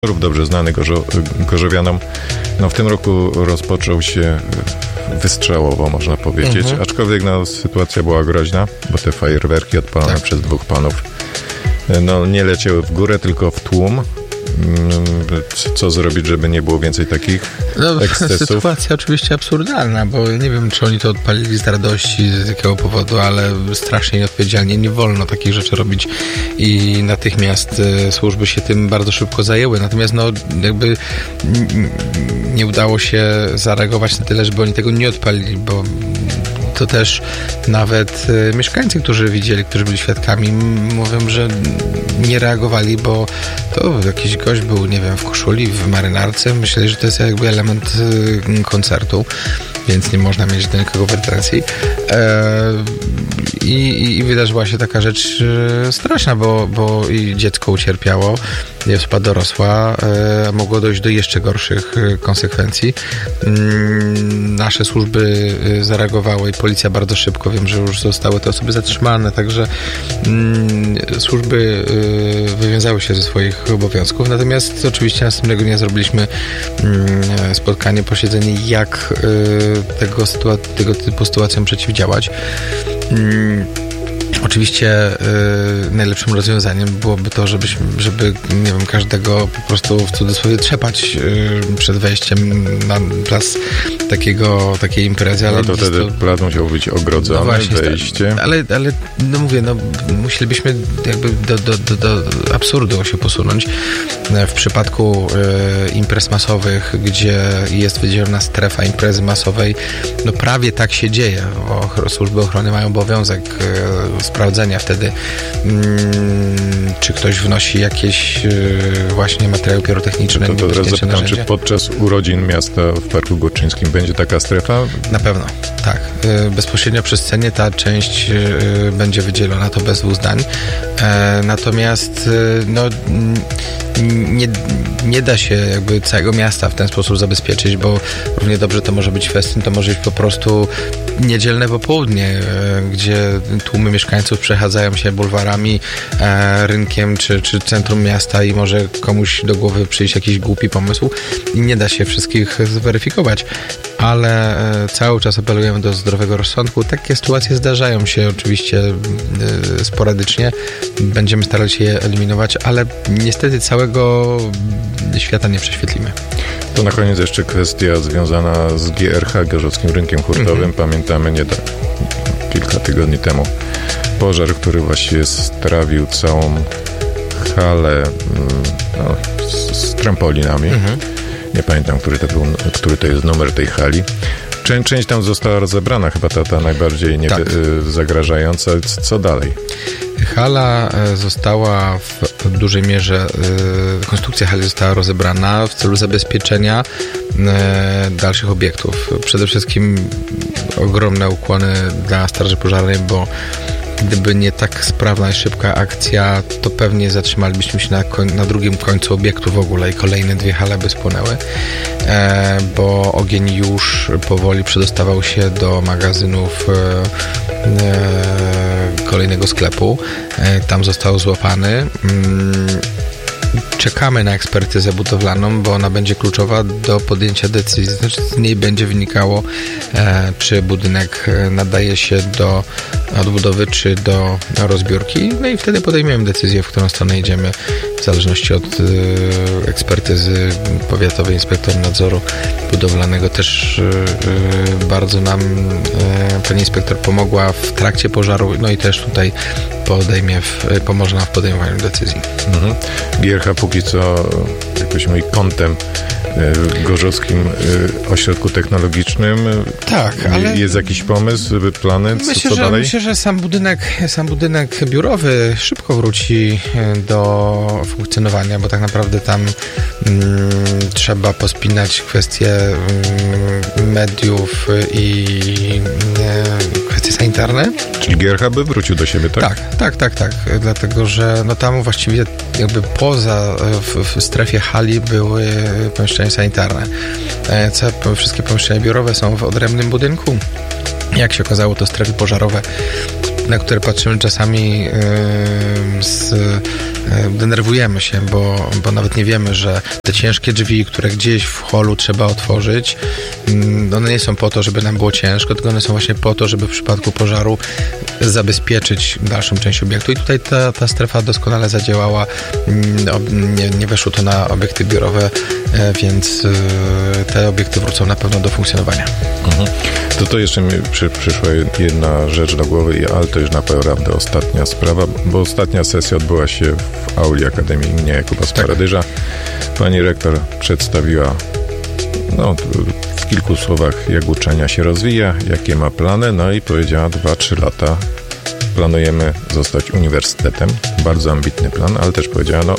dobrze znany gorzowianom. No, w tym roku rozpoczął się wystrzałowo, można powiedzieć, aczkolwiek sytuacja była groźna, bo te fajerwerki odpalone przez dwóch panów nie leciały w górę, tylko w tłum. Co zrobić, żeby nie było więcej takich ekscesów? Sytuacja oczywiście absurdalna, bo nie wiem, czy oni to odpalili z radości, z jakiego powodu, ale strasznie nieodpowiedzialnie. Nie wolno takich rzeczy robić i natychmiast służby się tym bardzo szybko zajęły. Natomiast jakby nie udało się zareagować na tyle, żeby oni tego nie odpalili, bo to też nawet mieszkańcy, którzy widzieli, którzy byli świadkami, mówią, że nie reagowali, bo to jakiś gość był, nie wiem, w koszuli, w marynarce. Myśleli, że to jest jakby element koncertu, więc nie można mieć do nikogo pretensji. I wydarzyła się taka rzecz straszna, bo i dziecko ucierpiało, osoba dorosła, mogło dojść do jeszcze gorszych konsekwencji. Nasze służby zareagowały i policja bardzo szybko, wiem, że już zostały te osoby zatrzymane, także służby wywiązały się ze swoich obowiązków. Natomiast oczywiście następnego dnia zrobiliśmy spotkanie, posiedzenie, jak tego typu sytuacjom przeciwdziałać. Oczywiście najlepszym rozwiązaniem byłoby to, żeby nie wiem, każdego po prostu w cudzysłowie trzepać przed wejściem na plac takiej imprezy. Ale to wtedy plac musiał być ogrodzony, no właśnie, wejście. Ale mówię, musielibyśmy jakby do absurdu się posunąć. W przypadku imprez masowych, gdzie jest wydzielona strefa imprezy masowej, prawie tak się dzieje. Służby ochrony mają obowiązek sprawdzenia wtedy, czy ktoś wnosi jakieś właśnie materiały pirotechniczne. To teraz zapytam, czy podczas urodzin miasta w Parku Górczyńskim będzie taka strefa? Na pewno, tak. Bezpośrednio przy scenie ta część będzie wydzielona, to bez dwóch zdań. Natomiast nie da się jakby całego miasta w ten sposób zabezpieczyć, bo równie dobrze to może być festyn, to może być po prostu niedzielne popołudnie, gdzie tłumy mieszkańców przechadzają się bulwarami, rynkiem czy centrum miasta i może komuś do głowy przyjść jakiś głupi pomysł i nie da się wszystkich zweryfikować, ale cały czas apelujemy do zdrowego rozsądku. Takie sytuacje zdarzają się oczywiście sporadycznie. Będziemy starali się je eliminować, ale niestety całego świata nie prześwietlimy. To na koniec jeszcze kwestia związana z GRH, Gorzowskim Rynkiem Hurtowym. Pamiętamy kilka tygodni temu pożar, który właściwie strawił całą halę z trampolinami. Nie pamiętam, który to jest numer tej hali. Część tam została rozebrana, chyba ta najbardziej zagrażająca. Co dalej? Hala została w dużej mierze, konstrukcja hali została rozebrana w celu zabezpieczenia dalszych obiektów. Przede wszystkim ogromne ukłony dla Straży Pożarnej, bo gdyby nie tak sprawna i szybka akcja, to pewnie zatrzymalibyśmy się na drugim końcu obiektu w ogóle i kolejne dwie hale by spłonęły, bo ogień już powoli przedostawał się do magazynów kolejnego sklepu. Tam został złapany. Czekamy na ekspertyzę budowlaną, bo ona będzie kluczowa do podjęcia decyzji. Znaczy, z niej będzie wynikało, czy budynek nadaje się do odbudowy, czy do rozbiórki. No i wtedy podejmiemy decyzję, w którą stronę idziemy, w zależności od ekspertyzy powiatowej. Inspektor nadzoru budowlanego też bardzo nam pani inspektor pomogła w trakcie pożaru, no i też tutaj pomoże nam w podejmowaniu decyzji. GRH póki co, jakbyśmy mieli kątem w Gorzowskim Ośrodku Technologicznym. Tak, ale jest jakiś pomysł, plany, co dalej? Myślę, że sam budynek biurowy szybko wróci do funkcjonowania, bo tak naprawdę tam trzeba pospinać kwestie mediów i kwestie sanitarne. Czyli GRH by wrócił do siebie, tak? Tak. Dlatego, że tam właściwie jakby poza w strefie hali były pomieszczenia sanitarne. Wszystkie pomieszczenia biurowe są w odrębnym budynku. Jak się okazało, to strefy pożarowe na które patrzymy czasami, denerwujemy się, bo nawet nie wiemy, że te ciężkie drzwi, które gdzieś w holu trzeba otworzyć, one nie są po to, żeby nam było ciężko, tylko one są właśnie po to, żeby w przypadku pożaru zabezpieczyć dalszą część obiektu. I tutaj ta strefa doskonale zadziałała. Nie weszło to na obiekty biurowe, więc te obiekty wrócą na pewno do funkcjonowania. To jeszcze mi przyszła jedna rzecz do głowy, ale to już naprawdę ostatnia sprawa, bo ostatnia sesja odbyła się w auli Akademii im. Jakuba Sparadyża. Pani rektor przedstawiła w kilku słowach, jak uczelnia się rozwija, jakie ma plany, no i powiedziała 2-3 lata planujemy zostać uniwersytetem. Bardzo ambitny plan, ale też powiedziała,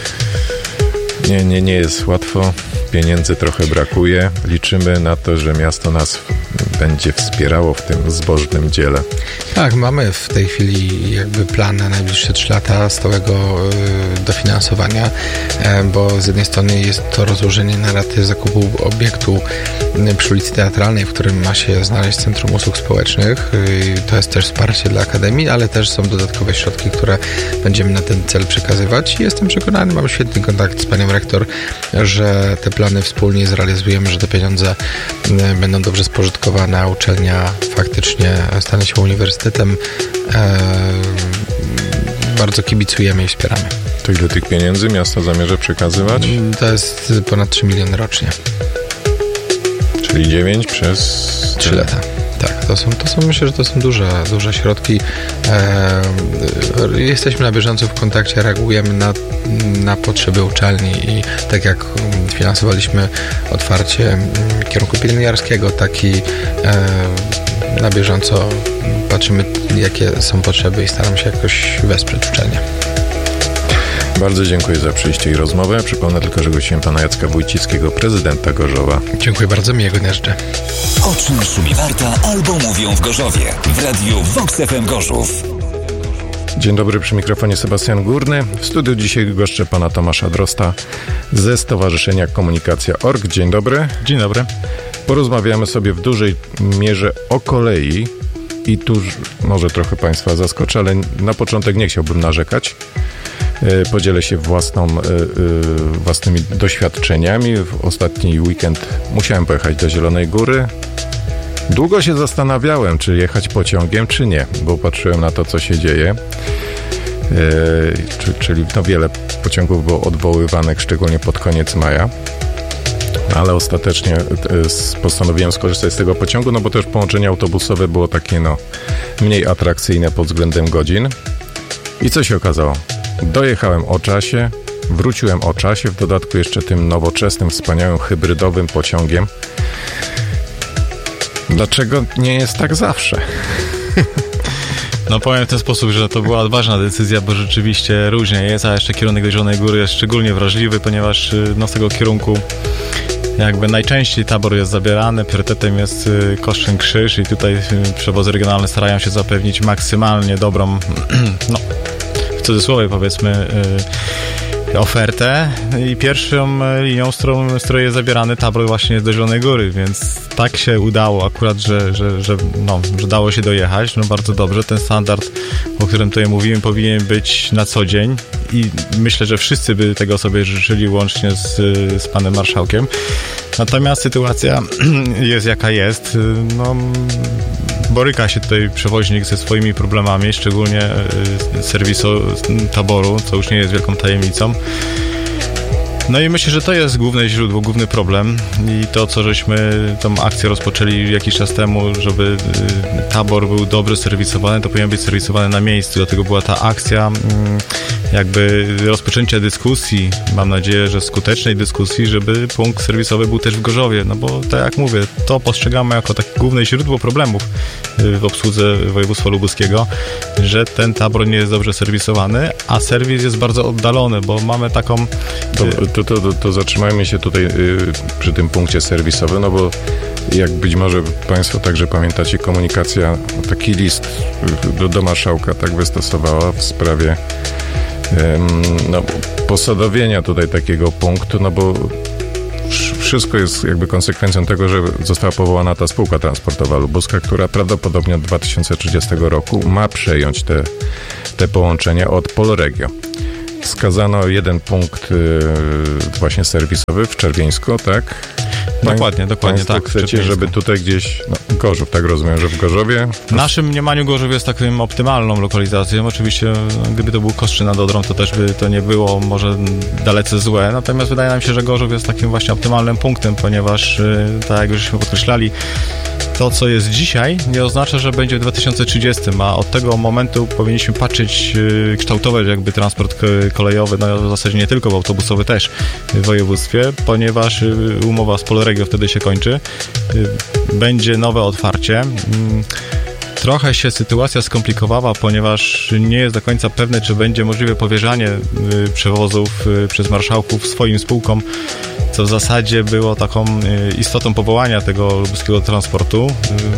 nie jest łatwo, pieniędzy trochę brakuje, liczymy na to, że miasto nas będzie wspierało w tym zbożnym dziele. Tak, mamy w tej chwili jakby plan na najbliższe 3 lata stałego dofinansowania, bo z jednej strony jest to rozłożenie na raty zakupu obiektu przy ulicy Teatralnej, w którym ma się znaleźć Centrum Usług Społecznych. To jest też wsparcie dla Akademii, ale też są dodatkowe środki, które będziemy na ten cel przekazywać. Jestem przekonany, mam świetny kontakt z panią rektor, że te plany wspólnie zrealizujemy, że te pieniądze będą dobrze spożytkowane, a uczelnia faktycznie stanie się uniwersytetem. Bardzo kibicujemy i wspieramy. To ile tych pieniędzy miasto zamierza przekazywać? To jest ponad 3 miliony rocznie. Czyli 9 przez 3 lata. Tak, to są myślę, że to są duże środki. Jesteśmy na bieżąco w kontakcie, reagujemy na potrzeby uczelni i tak jak finansowaliśmy otwarcie kierunku pielęgniarskiego, tak i na bieżąco patrzymy, jakie są potrzeby i staramy się jakoś wesprzeć uczelnię. Bardzo dziękuję za przyjście i rozmowę. Przypomnę tylko, że gościłem pana Jacka Wójcickiego, prezydenta Gorzowa. Dziękuję bardzo, miłego dnia życzę. O czym szumi Warta albo mówią w Gorzowie w radiu Vox FM Gorzów. Dzień dobry, przy mikrofonie Sebastian Górny. W studiu dzisiaj goszczę pana Tomasza Drosta ze Stowarzyszenia Komunikacja.org. Dzień dobry. Dzień dobry. Porozmawiamy sobie w dużej mierze o kolei i tu może trochę państwa zaskoczę, ale na początek nie chciałbym narzekać. Podzielę się własnymi doświadczeniami. W ostatni weekend musiałem pojechać do Zielonej Góry. Długo się zastanawiałem, czy jechać pociągiem, czy nie, bo patrzyłem na to, co się dzieje. Czyli wiele pociągów było odwoływanych, szczególnie pod koniec maja. Ale ostatecznie postanowiłem skorzystać z tego pociągu, bo też połączenie autobusowe było takie mniej atrakcyjne pod względem godzin. I co się okazało? Dojechałem o czasie, wróciłem o czasie, w dodatku jeszcze tym nowoczesnym, wspaniałym, hybrydowym pociągiem. Dlaczego nie jest tak zawsze? Powiem w ten sposób, że to była odważna decyzja, bo rzeczywiście różnie jest, a jeszcze kierunek do Zielonej Góry jest szczególnie wrażliwy, ponieważ z tego kierunku jakby najczęściej tabor jest zabierany, priorytetem jest Koszyn-Krzyż i tutaj przewozy regionalne starają się zapewnić maksymalnie dobrą, w cudzysłowie powiedzmy, ofertę i pierwszą linią, z której jest zabierany tabor właśnie do Zielonej Góry, więc tak się udało akurat, że dało się dojechać, bardzo dobrze. Ten standard, o którym tutaj mówimy, powinien być na co dzień i myślę, że wszyscy by tego sobie życzyli, łącznie z panem marszałkiem. Natomiast sytuacja jest jaka jest. Boryka się tutaj przewoźnik ze swoimi problemami, szczególnie serwisu taboru, co już nie jest wielką tajemnicą. I myślę, że to jest główne źródło, główny problem i to, co żeśmy tą akcję rozpoczęli jakiś czas temu, żeby tabor był dobrze serwisowany, to powinien być serwisowany na miejscu, dlatego była ta akcja jakby rozpoczęcia dyskusji, mam nadzieję, że skutecznej dyskusji, żeby punkt serwisowy był też w Gorzowie, bo tak jak mówię, to postrzegamy jako takie główne źródło problemów w obsłudze województwa lubuskiego, że ten tabor nie jest dobrze serwisowany, a serwis jest bardzo oddalony, bo mamy taką... To zatrzymajmy się tutaj przy tym punkcie serwisowym, bo jak być może państwo także pamiętacie, komunikacja taki list do marszałka tak wystosowała w sprawie posadowienia tutaj takiego punktu, bo wszystko jest jakby konsekwencją tego, że została powołana ta spółka transportowa lubuska, która prawdopodobnie od 2030 roku ma przejąć te połączenia od Polregio. Wskazano jeden punkt właśnie serwisowy w Czerwieńsku, tak? Dokładnie, tak. Chcecie, żeby tutaj gdzieś, Gorzów, tak rozumiem, że w Gorzowie? W naszym mniemaniu Gorzów jest taką optymalną lokalizacją. Oczywiście, gdyby to był Kostrzyna nad Odrą, to też by to nie było może dalece złe. Natomiast wydaje nam się, że Gorzów jest takim właśnie optymalnym punktem, ponieważ, tak jak już żeśmy podkreślali, to, co jest dzisiaj, nie oznacza, że będzie w 2030, a od tego momentu powinniśmy patrzeć, kształtować jakby transport kolejowy, w zasadzie nie tylko, bo autobusowy też w województwie, ponieważ umowa z Polregio wtedy się kończy. Będzie nowe otwarcie. Trochę się sytuacja skomplikowała, ponieważ nie jest do końca pewne, czy będzie możliwe powierzanie przewozów przez marszałków swoim spółkom, co w zasadzie było taką istotą powołania tego lubuskiego transportu.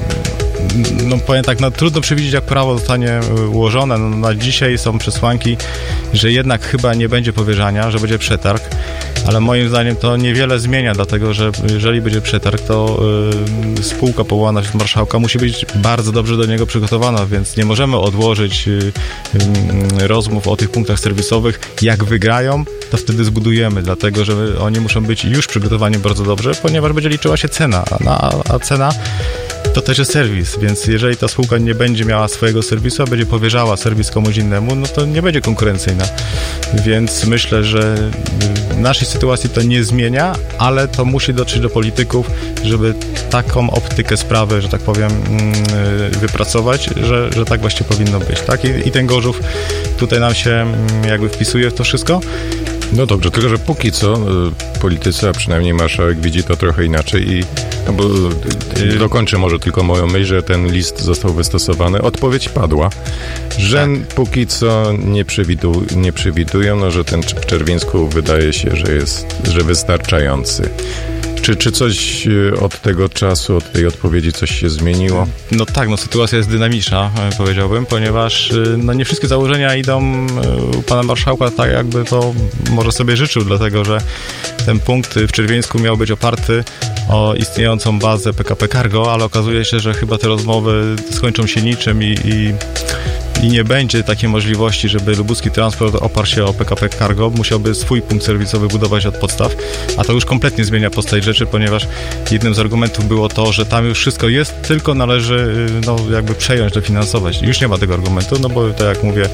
Powiem tak, trudno przewidzieć, jak prawo zostanie ułożone. Na dzisiaj są przesłanki, że jednak chyba nie będzie powierzania, że będzie przetarg, ale moim zdaniem to niewiele zmienia, dlatego że jeżeli będzie przetarg, to spółka powołana przez marszałka musi być bardzo dobrze do niego przygotowana, więc nie możemy odłożyć rozmów o tych punktach serwisowych. Jak wygrają, to wtedy zbudujemy, dlatego że oni muszą być już przygotowani bardzo dobrze, ponieważ będzie liczyła się cena, a cena to też jest serwis, więc jeżeli ta spółka nie będzie miała swojego serwisu, a będzie powierzała serwis komuś innemu, to nie będzie konkurencyjna. Więc myślę, że w naszej sytuacji to nie zmienia, ale to musi dotrzeć do polityków, żeby taką optykę sprawy, że tak powiem, wypracować, że tak właśnie powinno być. Tak? I ten Gorzów tutaj nam się jakby wpisuje w to wszystko. No dobrze, tylko że póki co politycy, a przynajmniej marszałek widzi to trochę inaczej bo dokończę może tylko moją myśl, że ten list został wystosowany. Odpowiedź padła, że póki co nie przewidują, że ten w Czerwińsku wydaje się, że wystarczający. Czy coś od tego czasu, od tej odpowiedzi coś się zmieniło? Sytuacja jest dynamiczna, powiedziałbym, ponieważ nie wszystkie założenia idą u pana marszałka tak, jakby to może sobie życzył, dlatego że ten punkt w Czerwieńsku miał być oparty o istniejącą bazę PKP Cargo, ale okazuje się, że chyba te rozmowy skończą się niczym i nie będzie takiej możliwości, żeby lubuski transport oparł się o PKP Cargo, musiałby swój punkt serwisowy budować od podstaw, a to już kompletnie zmienia postać rzeczy, ponieważ jednym z argumentów było to, że tam już wszystko jest, tylko należy jakby przejąć, dofinansować. Już nie ma tego argumentu, bo tak jak mówię,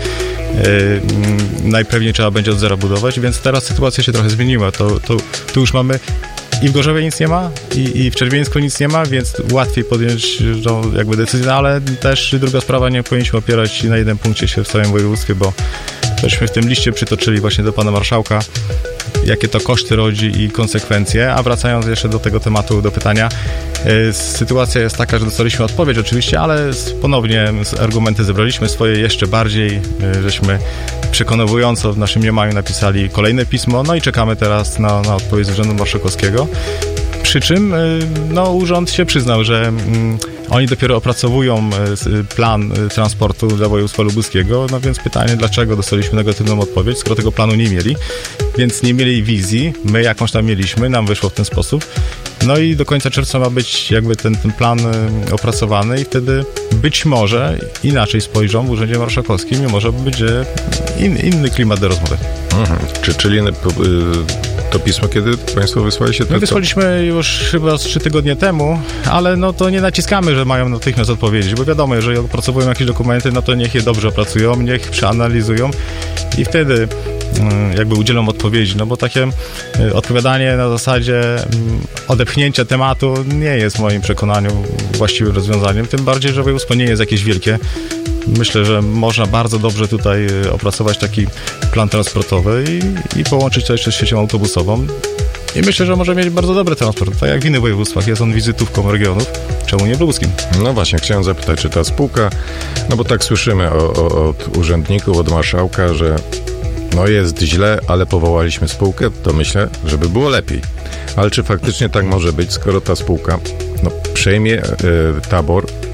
najpewniej trzeba będzie od zera budować, więc teraz sytuacja się trochę zmieniła. Tu już mamy i w Gorzowie nic nie ma, i w Czerwieńsku nic nie ma, więc łatwiej podjąć jakby decyzję, ale też druga sprawa, nie powinniśmy opierać na jednym punkcie się w całym województwie, bo tośmy w tym liście przytoczyli właśnie do pana marszałka, jakie to koszty rodzi i konsekwencje, a wracając jeszcze do tego tematu, do pytania, sytuacja jest taka, że dostaliśmy odpowiedź oczywiście, ale ponownie argumenty zebraliśmy swoje jeszcze bardziej, żeśmy przekonująco w naszym mniemaniu napisali kolejne pismo, i czekamy teraz na odpowiedź z Urzędu Marszałkowskiego. Przy czym urząd się przyznał, że oni dopiero opracowują plan transportu dla województwa lubuskiego, więc pytanie, dlaczego dostaliśmy negatywną odpowiedź, skoro tego planu nie mieli, więc nie mieli wizji, my jakąś tam mieliśmy, nam wyszło w ten sposób, i do końca czerwca ma być jakby ten plan opracowany i wtedy być może inaczej spojrzą w Urzędzie Marszałkowskim i może będzie inny klimat do rozmowy. Czyli to pismo, kiedy państwo wysłaliście? My wysłaliśmy już chyba 3 tygodnie temu, ale to nie naciskamy, że mają natychmiast odpowiedzieć, bo wiadomo, jeżeli opracowują jakieś dokumenty, to niech je dobrze opracują, niech przeanalizują i wtedy jakby udzielą odpowiedzi, bo takie odpowiadanie na zasadzie odepchnięcia tematu nie jest w moim przekonaniu właściwym rozwiązaniem, tym bardziej, że województwo nie jest jakieś wielkie. Myślę, że można bardzo dobrze tutaj opracować taki plan transportowy i połączyć to jeszcze z siecią autobusową. I myślę, że może mieć bardzo dobry transport. Tak jak w innych województwach jest on wizytówką regionów. Czemu nie w lubuskim? No właśnie, chciałem zapytać, czy ta spółka, bo tak słyszymy od urzędników, od marszałka, że jest źle, ale powołaliśmy spółkę, to myślę, żeby było lepiej. Ale czy faktycznie tak może być, skoro ta spółka przejmie tabor,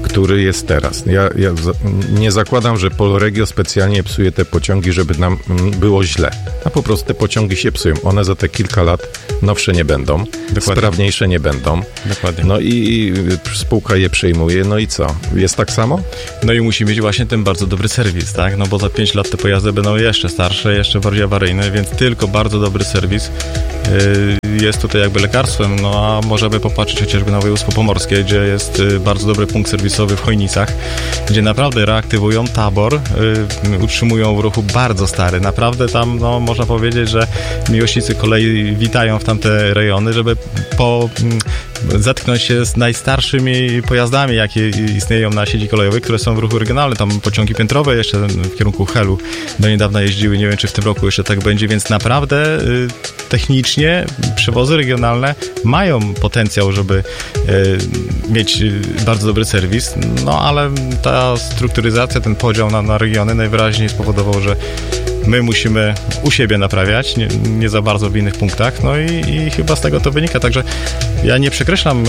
który jest teraz. Ja nie zakładam, że Polregio specjalnie psuje te pociągi, żeby nam było źle. A po prostu te pociągi się psują. One za te kilka lat nowsze nie będą, sprawniejsze nie będą. Dokładnie. No i spółka je przejmuje, no i co? Jest tak samo? No i musi mieć właśnie ten bardzo dobry serwis, tak? No bo za 5 lat te pojazdy będą jeszcze starsze, jeszcze bardziej awaryjne, więc tylko bardzo dobry serwis jest tutaj jakby lekarstwem, no a możemy popatrzeć chociażby na województwo pomorskie, gdzie jest bardzo dobry punkt serwisowy w Chojnicach, gdzie naprawdę reaktywują tabor, utrzymują w ruchu bardzo stary. Naprawdę tam, no można powiedzieć, że miłośnicy kolei witają w tamte rejony, żeby zetknąć się z najstarszymi pojazdami, jakie istnieją na sieci kolejowej, które są w ruchu regionalnym. Tam pociągi piętrowe jeszcze w kierunku Helu do niedawna jeździły, nie wiem, czy w tym roku jeszcze tak będzie, więc naprawdę technicznie przewozy regionalne mają potencjał, żeby mieć bardzo dobry serwis, no ale ta strukturyzacja, ten podział na regiony najwyraźniej spowodował, że my musimy u siebie naprawiać, nie za bardzo w innych punktach, no i chyba z tego to wynika, także ja nie przekreślam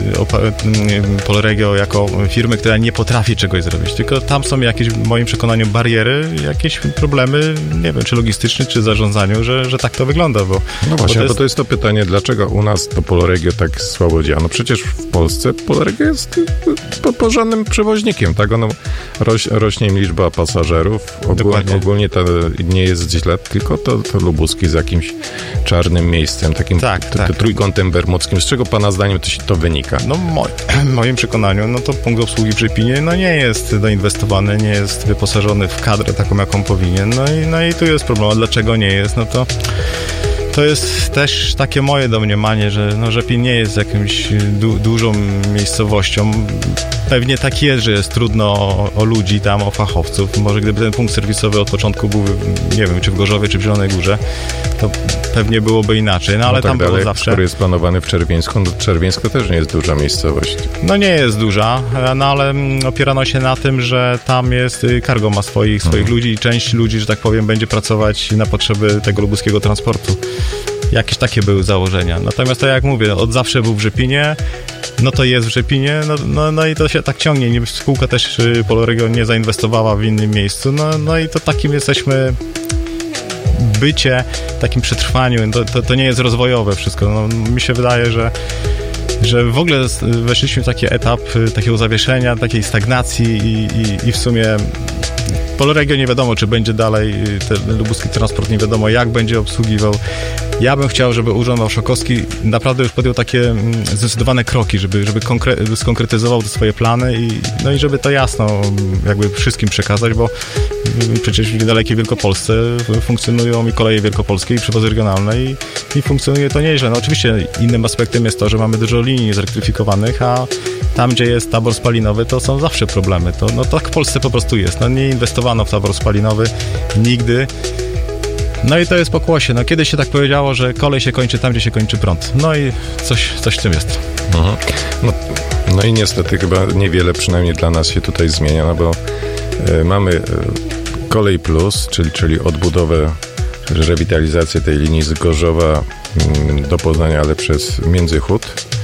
Polregio jako firmy, która nie potrafi czegoś zrobić, tylko tam są jakieś, w moim przekonaniu, bariery, jakieś problemy, nie wiem, czy logistyczne, czy w zarządzaniu, że tak to wygląda, bo... No właśnie, bo to jest to pytanie, dlaczego u nas to Polregio tak słabo działa? No przecież w Polsce Polregio jest porządnym przewoźnikiem, tak? Ono rośnie im liczba pasażerów, ogólnie to nie jest źle, tylko to Lubuski z jakimś czarnym miejscem, takim trójkątem bermudzkim. Z czego pana zdaniem to wynika? No w moim przekonaniu, no to punkt obsługi w Rzepinie nie jest doinwestowany, nie jest wyposażony w kadrę taką, jaką powinien. No i tu jest problem. A dlaczego nie jest? No to jest też takie moje domniemanie, że Rzepin nie jest jakimś dużą miejscowością. Pewnie tak jest, że jest trudno o ludzi tam, o fachowców. Może gdyby ten punkt serwisowy od początku był, nie wiem, czy w Gorzowie, czy w Zielonej Górze, to pewnie byłoby inaczej, no ale tam było zawsze... Który jest planowany w Czerwieńsku, no Czerwieńsko też nie jest duża miejscowość. No nie jest duża, no ale opierano się na tym, że tam jest, Cargo ma swoich ludzi i część ludzi, że tak powiem, będzie pracować na potrzeby tego lubuskiego transportu. Jakieś takie były założenia. Natomiast to jak mówię, od zawsze był w Rzepinie, no to jest w Rzepinie, no i to się tak ciągnie. Spółka też Polregio nie zainwestowała w innym miejscu, no i to takim jesteśmy bycie, takim przetrwaniu, to nie jest rozwojowe wszystko. No, mi się wydaje, że w ogóle weszliśmy w taki etap takiego zawieszenia, takiej stagnacji i w sumie Polregio nie wiadomo, czy będzie dalej, ten lubuski transport nie wiadomo, jak będzie obsługiwał. Ja bym chciał, żeby Urząd Marszałkowski naprawdę już podjął takie zdecydowane kroki, żeby skonkretyzował te swoje plany i żeby to jasno jakby wszystkim przekazać, bo przecież w niedalekiej Wielkopolsce funkcjonują i koleje wielkopolskie, i przewozy regionalne i funkcjonuje to nieźle. No oczywiście innym aspektem jest to, że mamy dużo linii zelektryfikowanych, a tam, gdzie jest tabor spalinowy, to są zawsze problemy. No tak w Polsce po prostu jest. No nie inwestowano w tabor spalinowy nigdy. No i to jest pokłosie. No kiedyś się tak powiedziało, że kolej się kończy tam, gdzie się kończy prąd. No i coś w tym jest. No i niestety chyba niewiele, przynajmniej dla nas, się tutaj zmienia, no bo mamy Kolej Plus, czyli odbudowę, rewitalizację tej linii z Gorzowa do Poznania, ale przez Międzychód.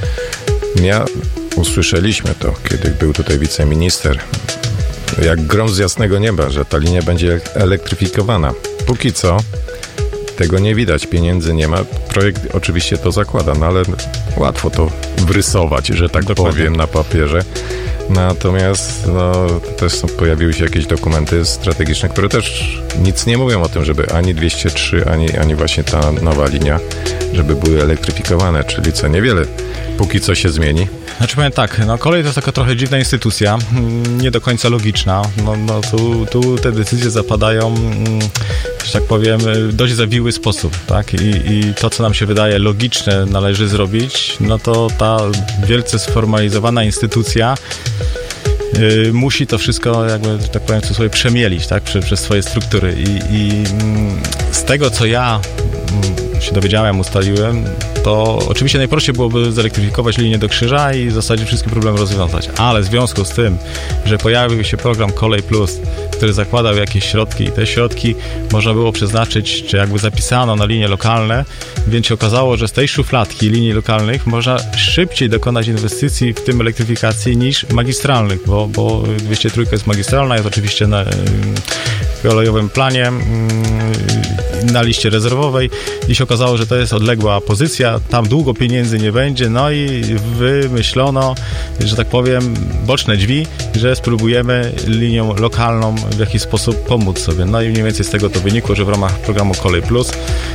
Usłyszeliśmy to, kiedy był tutaj wiceminister, jak grom z jasnego nieba, że ta linia będzie elektryfikowana. Póki co tego nie widać, pieniędzy nie ma. Projekt oczywiście to zakłada, no ale łatwo to wrysować, że tak powiem, na papierze. Natomiast też pojawiły się jakieś dokumenty strategiczne, które też nic nie mówią o tym, żeby ani 203, ani właśnie ta nowa linia, żeby były elektryfikowane, czyli co niewiele póki co się zmieni. Znaczy powiem tak, kolej to jest taka trochę dziwna instytucja, nie do końca logiczna. Tu te decyzje zapadają, że tak powiem, w dość zawiły sposób, tak? I to, co nam się wydaje logiczne należy zrobić, no to ta wielce sformalizowana instytucja musi to wszystko, jakby, że tak powiem, sobie przemielić, tak? Przez swoje struktury. I z tego, co ja się dowiedziałem, ustaliłem, to oczywiście najprościej byłoby zelektryfikować linię do Krzyża i w zasadzie wszystkie problemy rozwiązać. Ale w związku z tym, że pojawił się program Kolej Plus, który zakładał jakieś środki i te środki można było przeznaczyć, czy jakby zapisano na linie lokalne, więc się okazało, że z tej szufladki linii lokalnych można szybciej dokonać inwestycji, w tym elektryfikacji, niż magistralnych, bo 203 jest magistralna, jest oczywiście na kolejowym planie, na liście rezerwowej i się okazało, że to jest odległa pozycja, tam długo pieniędzy nie będzie, no i wymyślono, że tak powiem, boczne drzwi, że spróbujemy linią lokalną w jakiś sposób pomóc sobie. No i mniej więcej z tego to wynikło, że w ramach programu Kolej Plus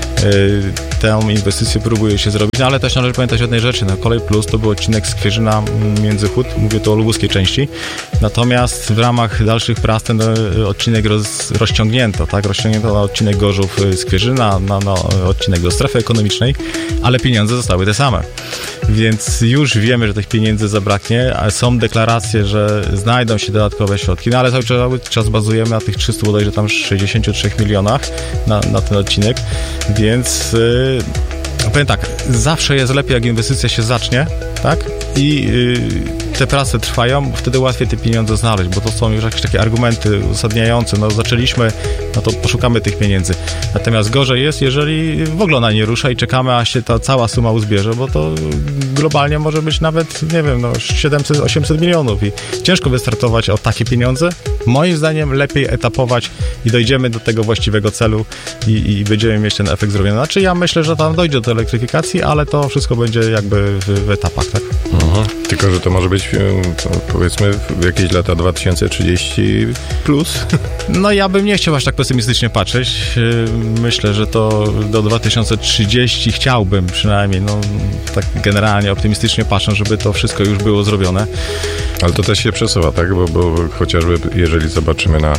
tę inwestycję próbuje się zrobić, no ale też należy pamiętać o jednej rzeczy, no Kolej Plus to był odcinek z Kwierzyna Międzychód, mówię tu o lubuskiej części, natomiast w ramach dalszych prac ten odcinek rozciągnięto, tak, rozciągnięto na odcinek Gorzów z Kwierzyna, na odcinek do strefy ekonomicznej, ale pieniądze zostały te same. Więc już wiemy, że tych pieniędzy zabraknie, a są deklaracje, że znajdą się dodatkowe środki, no ale cały czas bazujemy na tych 300 bodajże tam 63 milionach na ten odcinek, więc powiem tak, zawsze jest lepiej, jak inwestycja się zacznie, tak? I te prace trwają, bo wtedy łatwiej te pieniądze znaleźć, bo to są już jakieś takie argumenty uzasadniające, no zaczęliśmy, no to poszukamy tych pieniędzy. Natomiast gorzej jest, jeżeli w ogóle ona nie rusza i czekamy, aż się ta cała suma uzbierze, bo to globalnie może być nawet, nie wiem, no 700-800 milionów i ciężko wystartować o takie pieniądze. Moim zdaniem lepiej etapować i dojdziemy do tego właściwego celu i będziemy mieć ten efekt zrobiony. Znaczy ja myślę, że tam dojdzie do elektryfikacji, ale to wszystko będzie jakby w etapach, tak? Tylko, że to może być powiedzmy w jakieś lata 2030 plus. No ja bym nie chciał aż tak pesymistycznie patrzeć. Myślę, że to do 2030 chciałbym przynajmniej, no tak generalnie optymistycznie patrzę, żeby to wszystko już było zrobione. Ale to też się przesuwa, tak? Bo chociażby jeżeli zobaczymy na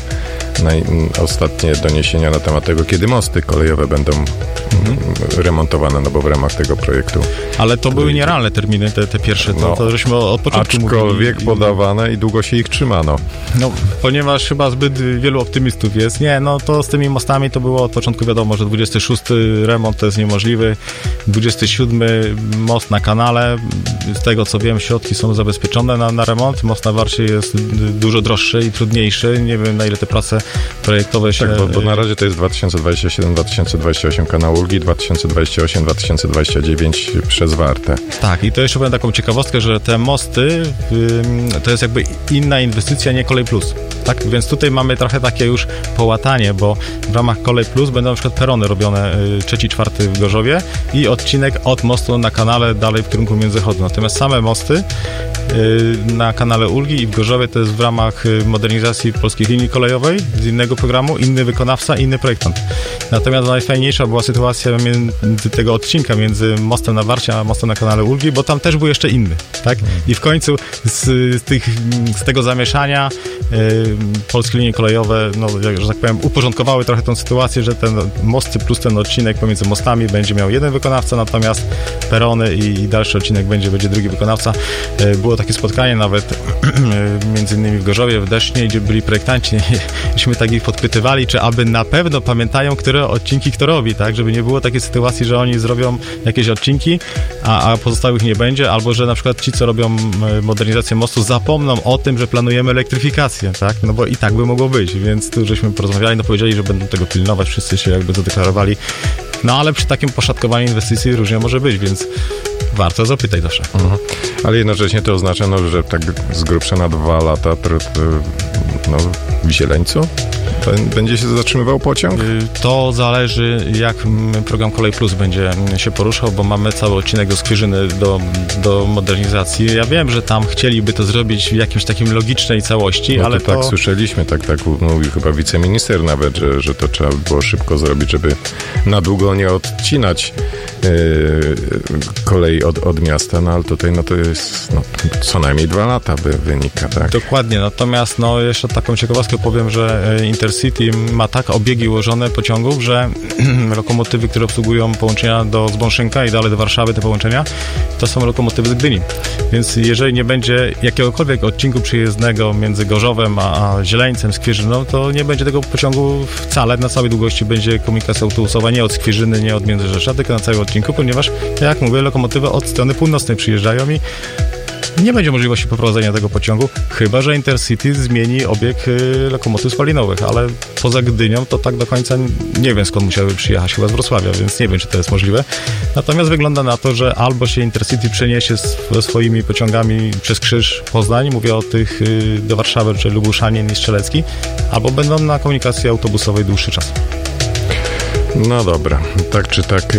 ostatnie doniesienia na temat tego, kiedy mosty kolejowe będą remontowane, no bo w ramach tego projektu. Ale to były nierealne terminy, te pierwsze, to żeśmy od początku aczkolwiek mówili, podawane i długo się ich trzymano. No, ponieważ chyba zbyt wielu optymistów jest. Nie, no to z tymi mostami to było od początku wiadomo, że 26 remont to jest niemożliwy, 27 most na kanale, z tego co wiem, środki są zabezpieczone na remont, most na Warcie jest dużo droższy i trudniejszy, nie wiem na ile te prace projektowe się... Tak, bo na razie to jest 2027-2028 kanał ulgi, 2028-2029 przez Wartę. Tak, i to jeszcze powiem taką ciekawostkę, że te mosty to jest jakby inna inwestycja, nie Kolej Plus. Tak, więc tutaj mamy trochę takie już połatanie, bo w ramach Kolej Plus będą na przykład perony robione 3-4 w Gorzowie i odcinek od mostu na kanale dalej w kierunku Międzychodu. Natomiast same mosty na kanale Ulgi i w Gorzowie to jest w ramach modernizacji polskiej linii kolejowej z innego programu, inny wykonawca, inny projektant. Natomiast najfajniejsza była sytuacja między tego odcinka, między mostem na Warcie a mostem na kanale Ulgi, bo tam też był jeszcze inny, tak? I w końcu z tego zamieszania polskie linie kolejowe, no, że tak powiem, uporządkowały trochę tę sytuację, że ten mosty plus ten odcinek pomiędzy mostami będzie miał jeden wykonawca, natomiast perony i dalszy odcinek będzie drugi wykonawca. Było takie spotkanie nawet między innymi w Gorzowie, w Desznie, gdzie byli projektanci. Myśmy tak ich podpytywali, czy aby na pewno pamiętają, które odcinki kto robi, tak? Żeby nie było takiej sytuacji, że oni zrobią jakieś odcinki, a pozostałych nie będzie, albo że na przykład ci, co robią modernizację mostu, zapomną o tym, że planujemy elektryfikację, tak? No bo i tak by mogło być, więc tu żeśmy porozmawiali, no powiedzieli, że będą tego pilnować, wszyscy się jakby zadeklarowali. No ale przy takim poszatkowaniu inwestycji różnie może być, więc warto zapytać zawsze. Ale jednocześnie to oznacza, no, że tak z grubsza na 2 lata w Zieleńcu będzie się zatrzymywał pociąg? To zależy, jak program Kolej Plus będzie się poruszał, bo mamy cały odcinek do Skwierzyny do modernizacji. Ja wiem, że tam chcieliby to zrobić w jakimś takim logicznej całości, no ale to... Tak słyszeliśmy, tak mówił chyba wiceminister nawet, że to trzeba było szybko zrobić, żeby na długo nie odcinać kolei od miasta, no ale tutaj to jest co najmniej 2 lata wynika, tak? Dokładnie, natomiast jeszcze taką ciekawostkę powiem, że Intercity ma tak obiegi ułożone pociągów, że lokomotywy, które obsługują połączenia do Zbąszynka i dalej do Warszawy, te połączenia, to są lokomotywy z Gdyni. Więc jeżeli nie będzie jakiegokolwiek odcinku przyjezdnego między Gorzowem a Zieleńcem, Skwierzyną, to nie będzie tego pociągu wcale. Na całej długości będzie komunikacja autobusowa nie od Skwierzyny, nie od Międzyrzesza, tylko na całym odcinku, ponieważ, jak mówię, lokomotywy od strony północnej przyjeżdżają i nie będzie możliwości poprowadzenia tego pociągu, chyba że Intercity zmieni obieg lokomotyw spalinowych, ale poza Gdynią to tak do końca nie wiem, skąd musiały przyjechać, chyba z Wrocławia, więc nie wiem, czy to jest możliwe. Natomiast wygląda na to, że albo się Intercity przeniesie ze swoimi pociągami przez Krzyż Poznań, mówię o tych do Warszawy, czy Lubuszanin i Strzelecki, albo będą na komunikacji autobusowej dłuższy czas. No dobra, tak czy tak...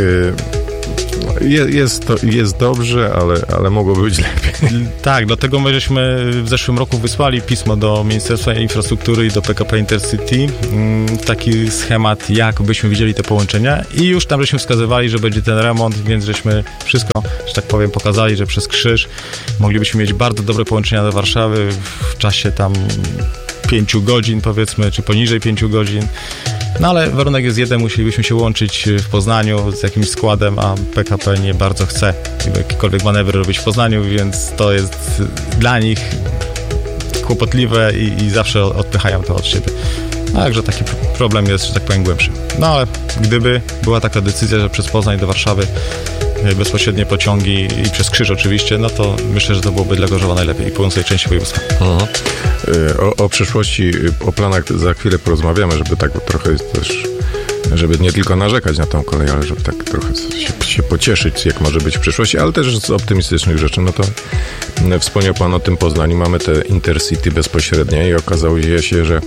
Jest dobrze, ale mogło być lepiej. Tak, dlatego my żeśmy w zeszłym roku wysłali pismo do Ministerstwa Infrastruktury i do PKP Intercity, taki schemat, jak byśmy widzieli te połączenia i już tam żeśmy wskazywali, że będzie ten remont, więc żeśmy wszystko, że tak powiem, pokazali, że przez Krzyż moglibyśmy mieć bardzo dobre połączenia do Warszawy w czasie tam 5 godzin, powiedzmy, czy poniżej 5 godzin. No ale warunek jest jeden, musielibyśmy się łączyć w Poznaniu z jakimś składem, a PKP nie bardzo chce jakiekolwiek manewry robić w Poznaniu, więc to jest dla nich kłopotliwe i zawsze odpychają to od siebie. Także taki problem jest, że tak powiem, głębszy. No ale gdyby była taka decyzja, że przez Poznań do Warszawy bezpośrednie pociągi i przez Krzyż oczywiście, no to myślę, że to byłoby dla Gorzowa najlepiej i północnej części województwa. O przyszłości, o planach za chwilę porozmawiamy, żeby tak trochę też, żeby nie tylko narzekać na tą kolej, ale żeby tak trochę się pocieszyć, jak może być w przyszłości, ale też z optymistycznych rzeczy. No to wspomniał Pan o tym Poznaniu, mamy te Intercity bezpośrednie i okazało się, że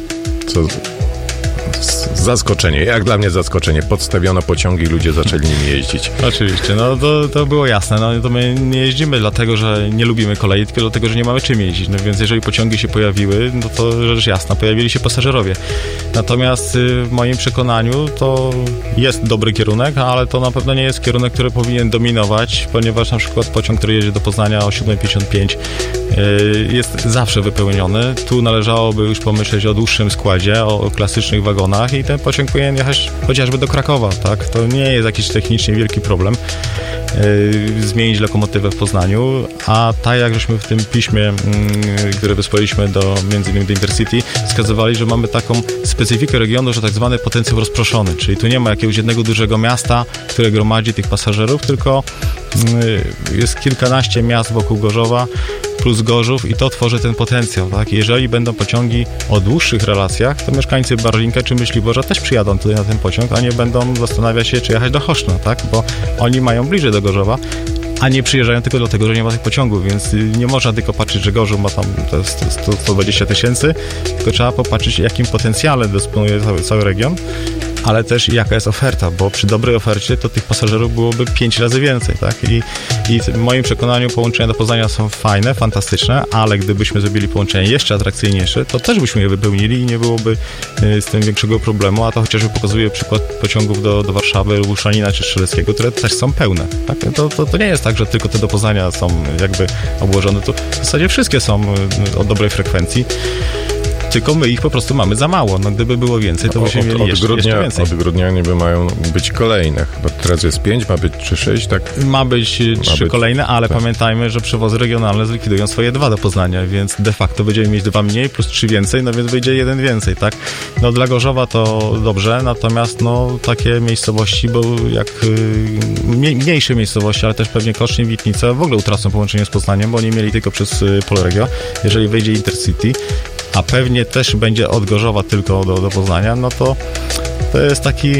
zaskoczenie, jak dla mnie zaskoczenie. Podstawiono pociągi i ludzie zaczęli nimi jeździć. Oczywiście, no to było jasne. No to my nie jeździmy dlatego, że nie lubimy kolei, tylko dlatego, że nie mamy czym jeździć. No więc jeżeli pociągi się pojawiły, no to rzecz jasna, pojawili się pasażerowie. Natomiast w moim przekonaniu to jest dobry kierunek, ale to na pewno nie jest kierunek, który powinien dominować, ponieważ na przykład pociąg, który jedzie do Poznania o 7:55 jest zawsze wypełniony. Tu należałoby już pomyśleć o dłuższym składzie, o klasycznych wagonach i ten pociąg powinien jechać chociażby do Krakowa, tak? To nie jest jakiś technicznie wielki problem zmienić lokomotywę w Poznaniu, a tak jak żeśmy w tym piśmie, które wysłaliśmy między innymi do Intercity, wskazywali, że mamy taką specyfikę regionu, że tak zwany potencjał rozproszony, czyli tu nie ma jakiegoś jednego dużego miasta, które gromadzi tych pasażerów, tylko jest kilkanaście miast wokół Gorzowa, plus Gorzów i to tworzy ten potencjał, tak? Jeżeli będą pociągi o dłuższych relacjach, to mieszkańcy Barlinka czy Myśliborza też przyjadą tutaj na ten pociąg, a nie będą zastanawiać się, czy jechać do Choszczna, tak? Bo oni mają bliżej do Gorzowa, a nie przyjeżdżają tylko dlatego, że nie ma tych pociągów, więc nie można tylko patrzeć, że Gorzów ma tam 120 tysięcy, tylko trzeba popatrzeć, jakim potencjale dysponuje cały region, ale też jaka jest oferta, bo przy dobrej ofercie to tych pasażerów byłoby 5 razy więcej, tak? I w moim przekonaniu połączenia do Poznania są fajne, fantastyczne, ale gdybyśmy zrobili połączenia jeszcze atrakcyjniejsze, to też byśmy je wypełnili i nie byłoby z tym większego problemu, a to chociażby pokazuje przykład pociągów do Warszawy, Lubuszanina czy Strzeleckiego, które też są pełne, tak? To nie jest tak, że tylko te do Poznania są jakby obłożone, to w zasadzie wszystkie są o dobrej frekwencji. Tylko my ich po prostu mamy za mało. No gdyby było więcej, to byśmy mieli jeszcze więcej. Od grudnia niby mają być kolejne. Chyba teraz jest 5, ma być czy 6, tak? Ma być 3 kolejne, ale tak. Pamiętajmy, że przewozy regionalne zlikwidują swoje 2 do Poznania, więc de facto będziemy mieć 2 mniej plus 3 więcej, no więc wyjdzie 1 więcej, tak? No dla Gorzowa to dobrze, natomiast no takie miejscowości, bo jak mniejsze miejscowości, ale też pewnie Koszyn, Witnica w ogóle utracą połączenie z Poznaniem, bo oni mieli tylko przez Polregio. Jeżeli wejdzie Intercity, a pewnie też będzie od Gorzowa tylko do Poznania, no to jest taki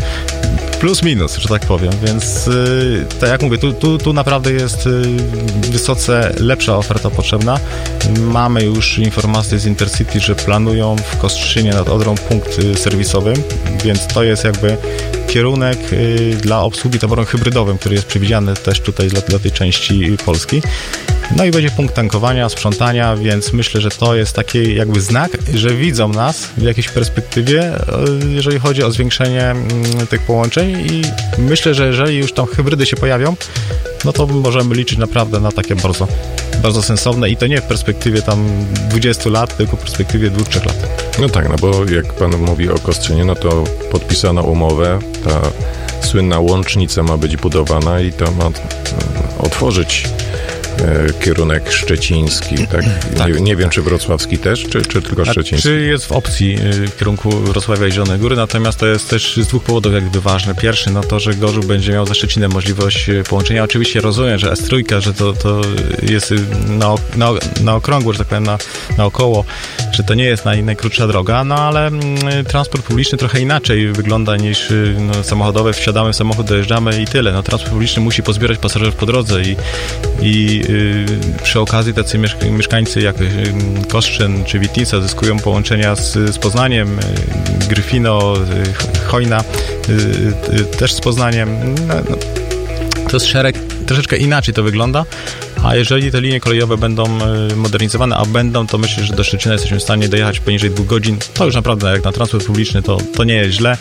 plus minus, że tak powiem, więc tak jak mówię, tu naprawdę jest wysoce lepsza oferta potrzebna. Mamy już informacje z Intercity, że planują w Kostrzynie nad Odrą punkt serwisowy, więc to jest jakby kierunek dla obsługi taborem hybrydowym, który jest przewidziany też tutaj dla tej części Polski. No i będzie punkt tankowania, sprzątania, więc myślę, że to jest taki jakby znak, że widzą nas w jakiejś perspektywie, jeżeli chodzi o zwiększenie tych połączeń i myślę, że jeżeli już tam hybrydy się pojawią, no to możemy liczyć naprawdę na takie bardzo bardzo sensowne i to nie w perspektywie tam 20 lat, tylko w perspektywie 2-3 lat. No tak, no bo jak pan mówi o Kostrzynie, no to podpisano umowę, ta słynna łącznica ma być budowana i to ma otworzyć kierunek szczeciński, tak? Tak. Nie wiem, czy wrocławski też, czy tylko szczeciński? Czy jest w opcji w kierunku Wrocławia i Zielonej Góry, natomiast to jest też z 2 powodów jak gdyby ważne. Pierwszy, no to, że Gorzów będzie miał ze Szczecinem możliwość połączenia. Oczywiście rozumiem, że S3, że to jest na okrągło, że tak powiem, naokoło, że to nie jest najkrótsza droga, no ale transport publiczny trochę inaczej wygląda niż samochodowe. Wsiadamy w samochód, dojeżdżamy i tyle. No, transport publiczny musi pozbierać pasażerów po drodze i przy okazji tacy mieszkańcy jak Kostrzyn czy Witnica zyskują połączenia z Poznaniem, Gryfino, Chojna też z Poznaniem. No, to jest szereg, troszeczkę inaczej to wygląda, a jeżeli te linie kolejowe będą modernizowane, a będą, to myślę, że do Szczecina jesteśmy w stanie dojechać poniżej 2 godzin. To już naprawdę jak na transport publiczny to nie jest źle.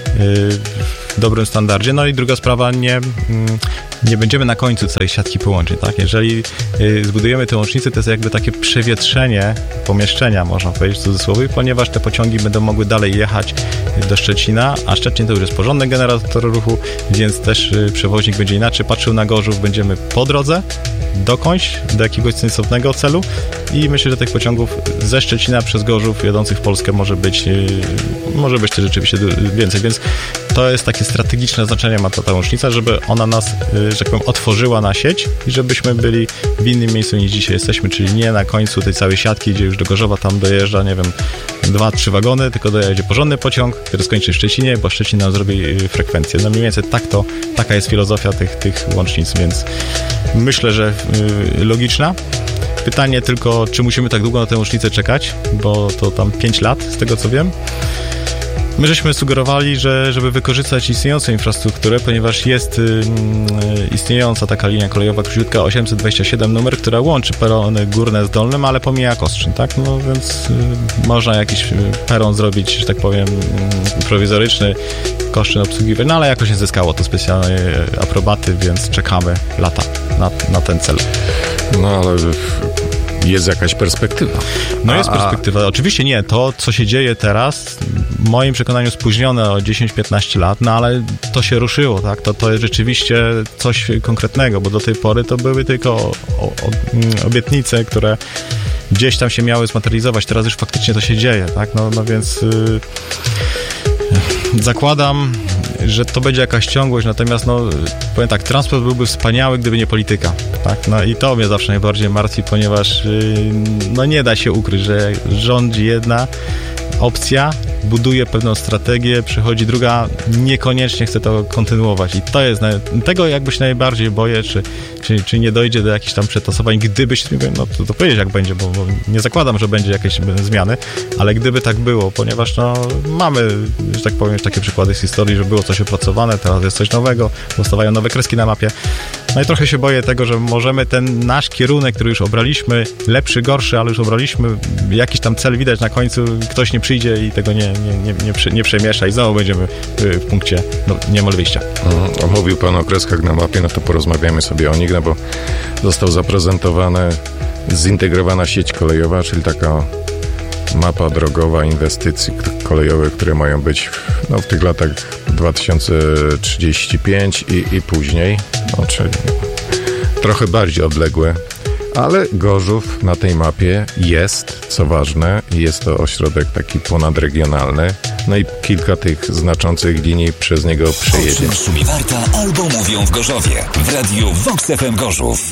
W dobrym standardzie. No i druga sprawa, nie będziemy na końcu całej siatki połączeń, tak? Jeżeli zbudujemy te łącznice, to jest jakby takie przewietrzenie pomieszczenia, można powiedzieć w cudzysłowie, ponieważ te pociągi będą mogły dalej jechać do Szczecina, a Szczecin to już jest porządny generator ruchu, więc też przewoźnik będzie inaczej patrzył na Gorzów, będziemy po drodze dokądś do jakiegoś sensownego celu i myślę, że tych pociągów ze Szczecina przez Gorzów jadących w Polskę może być też rzeczywiście więcej, więc to jest takie strategiczne znaczenie ma ta łącznica, żeby ona nas, że tak powiem, otworzyła na sieć i żebyśmy byli w innym miejscu niż dzisiaj jesteśmy, czyli nie na końcu tej całej siatki, gdzie już do Gorzowa tam dojeżdża, nie wiem, 2-3 wagony, tylko dojedzie porządny pociąg, który skończy w Szczecinie, bo Szczecin nam zrobi frekwencję. No mniej więcej taka jest filozofia tych łącznic, więc myślę, że logiczna. Pytanie tylko, czy musimy tak długo na tę łącznicę czekać, bo to tam 5 lat, z tego co wiem. My żeśmy sugerowali, żeby wykorzystać istniejącą infrastrukturę, ponieważ jest istniejąca taka linia kolejowa króciutka 827 numer, która łączy perony górne z dolnym, ale pomija Kostrzyn, tak? No więc można jakiś peron zrobić, że tak powiem, prowizoryczny, Kostrzyn obsługiwać, no ale jakoś nie zyskało to specjalnej aprobaty, więc czekamy lata na ten cel. No ale jest jakaś perspektywa. No jest perspektywa. Oczywiście nie. To, co się dzieje teraz, w moim przekonaniu spóźnione o 10-15 lat, no ale to się ruszyło, tak? To jest rzeczywiście coś konkretnego, bo do tej pory to były tylko obietnice, które gdzieś tam się miały zmaterializować. Teraz już faktycznie to się dzieje, tak? No więc zakładam, że to będzie jakaś ciągłość, natomiast powiem tak, transport byłby wspaniały, gdyby nie polityka, tak? No i to mnie zawsze najbardziej martwi, ponieważ nie da się ukryć, że rządzi jedna opcja, buduje pewną strategię, przychodzi druga, niekoniecznie chce to kontynuować i to jest, tego jakby się najbardziej boję, czy nie dojdzie do jakichś tam przetasowań, gdybyś, to powiedzieć jak będzie, bo nie zakładam, że będzie jakieś zmiany, ale gdyby tak było, ponieważ mamy, że tak powiem, takie przykłady z historii, że było coś opracowane, teraz jest coś nowego, powstają nowe kreski na mapie. No i trochę się boję tego, że możemy ten nasz kierunek, który już obraliśmy, lepszy, gorszy, ale już obraliśmy, jakiś tam cel widać na końcu, ktoś nie przyjdzie i tego nie przemiesza i znowu będziemy w punkcie niemal wyjścia. Mówił pan o kreskach na mapie, no to porozmawiamy sobie o nich, bo został zaprezentowana zintegrowana sieć kolejowa, czyli taka mapa drogowa inwestycji kolejowych, które mają być w tych latach 2035 i później, czyli trochę bardziej odległe, ale Gorzów na tej mapie jest, co ważne, jest to ośrodek taki ponadregionalny, no i kilka tych znaczących linii przez niego przejedzie. Szumi Warta albo mówią w Gorzowie w radiu Vox FM Gorzów.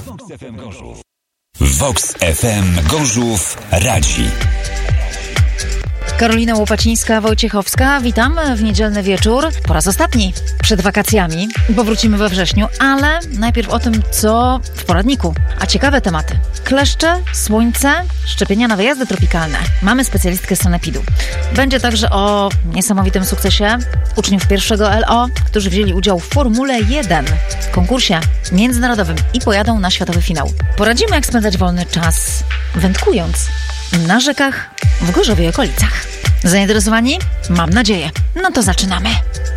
Vox FM Gorzów radzi. Karolina Łopacińska-Wojciechowska, witam w niedzielny wieczór. Po raz ostatni przed wakacjami, bo wrócimy we wrześniu, ale najpierw o tym, co w poradniku. A ciekawe tematy. Kleszcze, słońce, szczepienia na wyjazdy tropikalne. Mamy specjalistkę z sanepidu. Będzie także o niesamowitym sukcesie uczniów pierwszego LO, którzy wzięli udział w Formule 1, konkursie międzynarodowym i pojadą na światowy finał. Poradzimy, jak spędzać wolny czas, wędkując na rzekach w Gorzowie i okolicach. Zainteresowani? Mam nadzieję. No to zaczynamy.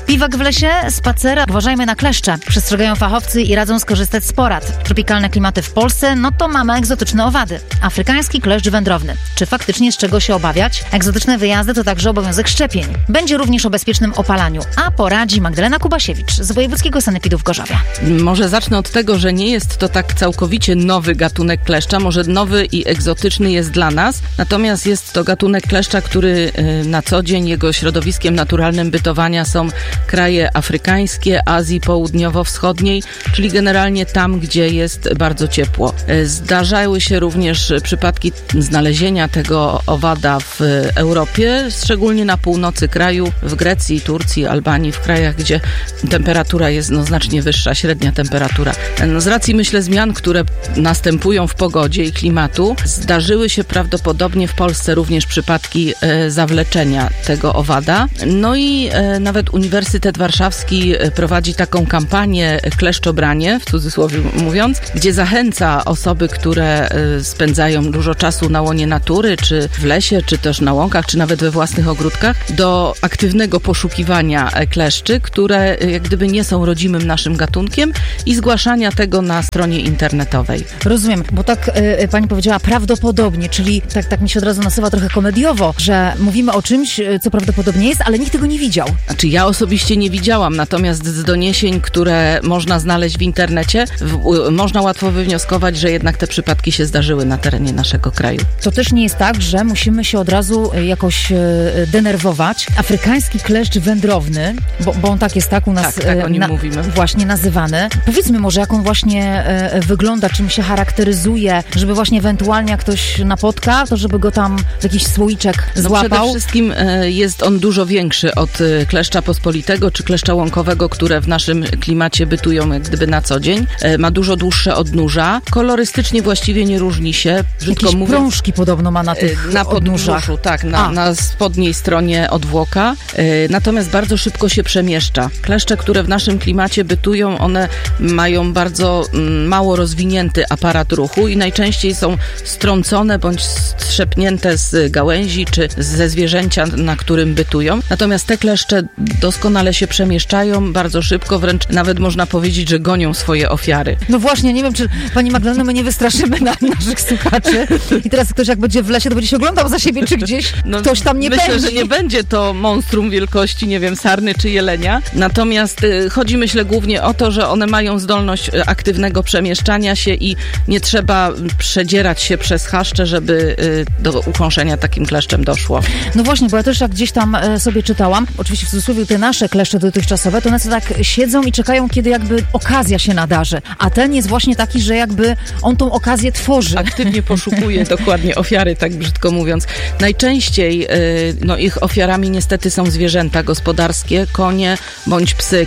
Piwek w lesie, spacer, uważajmy na kleszcze. Przestrzegają fachowcy i radzą skorzystać z porad. Tropikalne klimaty w Polsce, no to mamy egzotyczne owady. Afrykański kleszcz wędrowny. Czy faktycznie z czego się obawiać? Egzotyczne wyjazdy to także obowiązek szczepień. Będzie również o bezpiecznym opalaniu, a poradzi Magdalena Kubasiewicz z Wojewódzkiego Sanepidu w Gorzowie. Może zacznę od tego, że nie jest to tak całkowicie nowy gatunek kleszcza, może nowy i egzotyczny jest dla nas, natomiast jest to gatunek kleszcza, który na co dzień jego środowiskiem naturalnym bytowania są kraje afrykańskie, Azji Południowo-Wschodniej, czyli generalnie tam, gdzie jest bardzo ciepło. Zdarzały się również przypadki znalezienia tego owada w Europie, szczególnie na północy kraju, w Grecji, Turcji, Albanii, w krajach, gdzie temperatura jest znacznie wyższa, średnia temperatura. Z racji, myślę, zmian, które następują w pogodzie i klimatu, zdarzyły się prawdopodobnie w Polsce również przypadki zawleczenia tego owada. No i nawet Uniwersytet Warszawski prowadzi taką kampanię kleszczobranie, w cudzysłowie mówiąc, gdzie zachęca osoby, które spędzają dużo czasu na łonie natury, czy w lesie, czy też na łąkach, czy nawet we własnych ogródkach, do aktywnego poszukiwania kleszczy, które jak gdyby nie są rodzimym naszym gatunkiem i zgłaszania tego na stronie internetowej. Rozumiem, bo tak pani powiedziała prawdopodobnie, czyli tak mi się od razu nasuwa trochę komediowo, że mówimy o czymś, co prawdopodobnie jest, ale nikt tego nie widział. Znaczy ja osobiście nie widziałam, natomiast z doniesień, które można znaleźć w internecie, można łatwo wywnioskować, że jednak te przypadki się zdarzyły na terenie naszego kraju. To też nie jest tak, że musimy się od razu jakoś denerwować. Afrykański kleszcz wędrowny, bo on tak jest u nas tak o nim mówimy. Właśnie nazywany. Powiedzmy może, jak on właśnie wygląda, czym się charakteryzuje, żeby właśnie ewentualnie jak ktoś napotka, to żeby go tam w jakiś słoiczek złapał. Przede wszystkim jest on dużo większy od kleszcza pospolitego czy kleszcza łąkowego, które w naszym klimacie bytują jak gdyby na co dzień. Ma dużo dłuższe odnóża. Kolorystycznie właściwie nie różni się. Jakieś prążki podobno ma na tych odnóżach. Tak, na spodniej stronie odwłoka. Natomiast bardzo szybko się przemieszcza. Kleszcze, które w naszym klimacie bytują, one mają bardzo mało rozwinięty aparat ruchu i najczęściej są strącone bądź strzepnięte z gałęzi czy ze zwierzęcia, na którym bytują. Natomiast te kleszcze doskonale się przemieszczają bardzo szybko, wręcz nawet można powiedzieć, że gonią swoje ofiary. No właśnie, nie wiem, czy pani Magdalena, my nie wystraszymy naszych słuchaczy i teraz ktoś jak będzie w lesie, to będzie się oglądał za siebie, czy gdzieś ktoś tam nie będzie. Myślę, że nie będzie to monstrum wielkości, nie wiem, sarny czy jelenia. Natomiast chodzi, myślę, głównie o to, że one mają zdolność aktywnego przemieszczania się i nie trzeba przedzierać się przez chaszcze, żeby do ukąszenia takim kleszczem doszło. No właśnie, bo ja też jak gdzieś tam sobie czytałam, oczywiście w cudzysłowie te nasze kleszcze dotychczasowe, to one sobie tak siedzą i czekają, kiedy jakby okazja się nadarzy. A ten jest właśnie taki, że jakby on tą okazję tworzy. Aktywnie poszukuje dokładnie ofiary, tak brzydko mówiąc. Najczęściej ich ofiarami niestety są zwierzęta gospodarskie, konie bądź psy,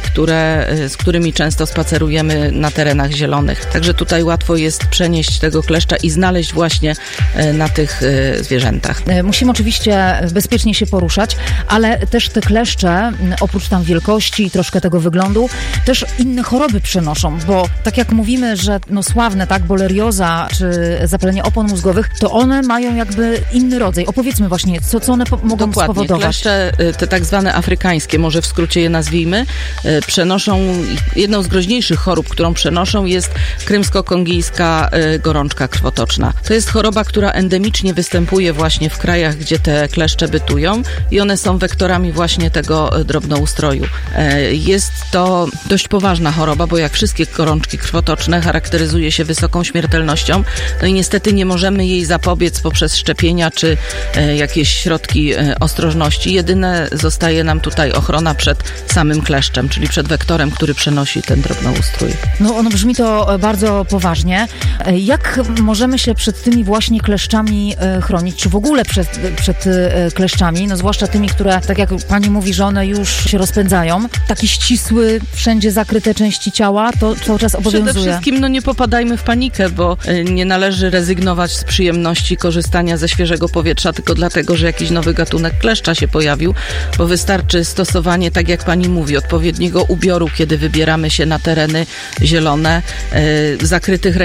z którymi często spacerujemy na terenach zielonych. Także tutaj łatwo jest przenieść tego kleszcza i znaleźć właśnie na tych zwierzętach. Musimy oczywiście bezpiecznie się poruszać, ale też te kleszcze, oprócz tam wielkości i troszkę tego wyglądu, też inne choroby przenoszą, bo tak jak mówimy, że sławne, tak, bolerioza czy zapalenie opon mózgowych, to one mają jakby inny rodzaj. Opowiedzmy właśnie, co one mogą spowodować. Kleszcze, te tak zwane afrykańskie, może w skrócie je nazwijmy, przenoszą, jedną z groźniejszych chorób, którą przenoszą, jest krymsko-kongijska gorączka krwotoczna. To jest choroba, która endemicznie występuje właśnie w krajach, gdzie te kleszcze bytują i one są wektorami właśnie tego drobnoustroju. Jest to dość poważna choroba, bo jak wszystkie gorączki krwotoczne charakteryzuje się wysoką śmiertelnością, no i niestety nie możemy jej zapobiec poprzez szczepienia czy jakieś środki ostrożności. Jedyne zostaje nam tutaj ochrona przed samym kleszczem, czyli przed wektorem, który przenosi ten drobnoustrój. No brzmi to bardzo poważnie. Jak możemy się przed tymi właśnie kleszczami chronić? Czy w ogóle przed kleszczami? No zwłaszcza tymi, które, tak jak pani mówi, że one już się rozpędzają. Taki ścisły, wszędzie zakryte części ciała, to cały czas obowiązuje. Przede wszystkim nie popadajmy w panikę, bo nie należy rezygnować z przyjemności korzystania ze świeżego powietrza tylko dlatego, że jakiś nowy gatunek kleszcza się pojawił, bo wystarczy stosowanie, tak jak pani mówi, odpowiedniego ubioru, kiedy wybieramy się na tereny zielone, zakrytych rękawów,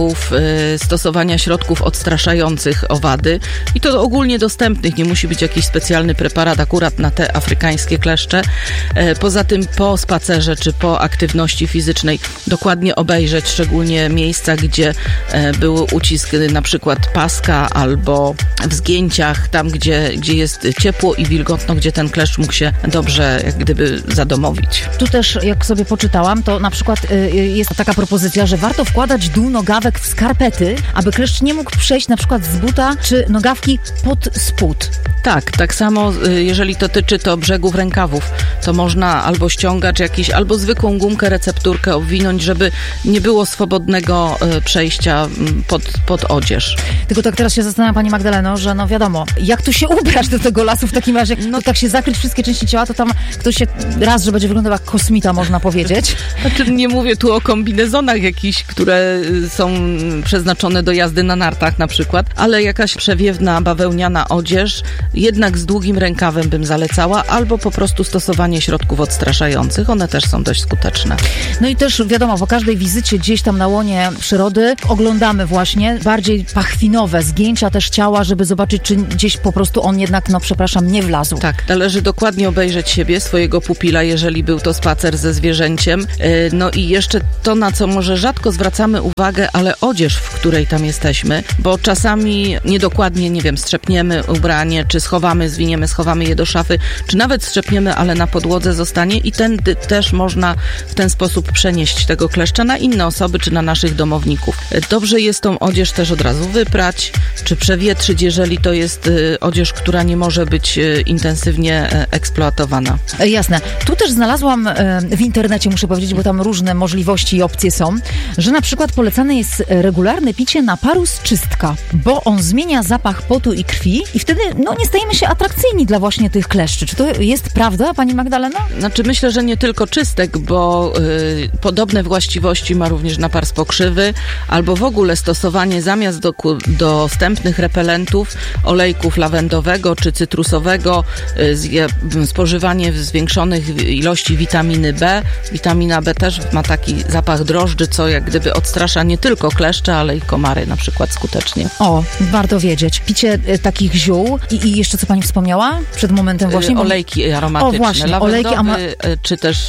rękawów, stosowania środków odstraszających owady i to ogólnie dostępnych, nie musi być jakiś specjalny preparat akurat na te afrykańskie kleszcze. Poza tym po spacerze czy po aktywności fizycznej dokładnie obejrzeć szczególnie miejsca, gdzie był ucisk na przykład paska albo w zgięciach, tam gdzie jest ciepło i wilgotno, gdzie ten kleszcz mógł się dobrze jak gdyby zadomowić. Tu też, jak sobie poczytałam, to na przykład jest taka propozycja, że warto wkładać dół nogawek w skarpety, aby kleszcz nie mógł przejść na przykład z buta czy nogawki pod spód. Tak samo jeżeli dotyczy to brzegów rękawów, to można albo ściągacz jakiś, albo zwykłą gumkę, recepturkę obwinąć, żeby nie było swobodnego przejścia pod odzież. Tylko tak teraz się zastanawiam, pani Magdaleno, że no wiadomo, jak tu się ubrać do tego lasu w takim razie, no tak się zakryć wszystkie części ciała, to tam ktoś się raz, że będzie wyglądał jak kosmita, można powiedzieć. Znaczy, nie mówię tu o kombinezonach jakichś, które są przeznaczone do jazdy na nartach na przykład, ale jakaś przewiewna, bawełniana odzież, jednak z długim rękawem bym zalecała, albo po prostu stosowanie środków odstraszających. One też są dość skuteczne. No i też wiadomo, po każdej wizycie gdzieś tam na łonie przyrody oglądamy właśnie bardziej pachwinowe zgięcia też ciała, żeby zobaczyć, czy gdzieś po prostu on jednak, nie wlazł. Tak, należy dokładnie obejrzeć siebie, swojego pupila, jeżeli był to spacer ze zwierzęciem. No i jeszcze to, na co może rzadko zwracamy uwagę, ale odzież, w której tam jesteśmy, bo czasami niedokładnie, strzepniemy ubranie, czy schowamy je do szafy, czy nawet strzepniemy, ale na podłodze zostanie i też można w ten sposób przenieść tego kleszcza na inne osoby, czy na naszych domowników. Dobrze jest tą odzież też od razu wyprać, czy przewietrzyć, jeżeli to jest odzież, która nie może być intensywnie eksploatowana. Jasne. Tu też znalazłam w internecie, muszę powiedzieć, bo tam różne możliwości i opcje są, że na przykład polecane jest regularne picie naparu z czystka, bo on zmienia zapach potu i krwi i wtedy nie stajemy się atrakcyjni dla właśnie tych kleszczy. Czy to jest prawda, pani Magdalena? Znaczy myślę, że nie tylko czystek, bo podobne właściwości ma również napar z pokrzywy, albo w ogóle stosowanie zamiast dostępnych repelentów olejków lawendowego czy cytrusowego, spożywanie w zwiększonych ilości witaminy B. Witamina B też ma taki zapach drożdży, co jak gdyby odstrasza nie tylko kleszcze, ale i komary na przykład skutecznie. O, warto wiedzieć. Picie takich ziół i jeszcze co pani wspomniała przed momentem właśnie? Olejki aromatyczne. O właśnie, lawendowy, czy też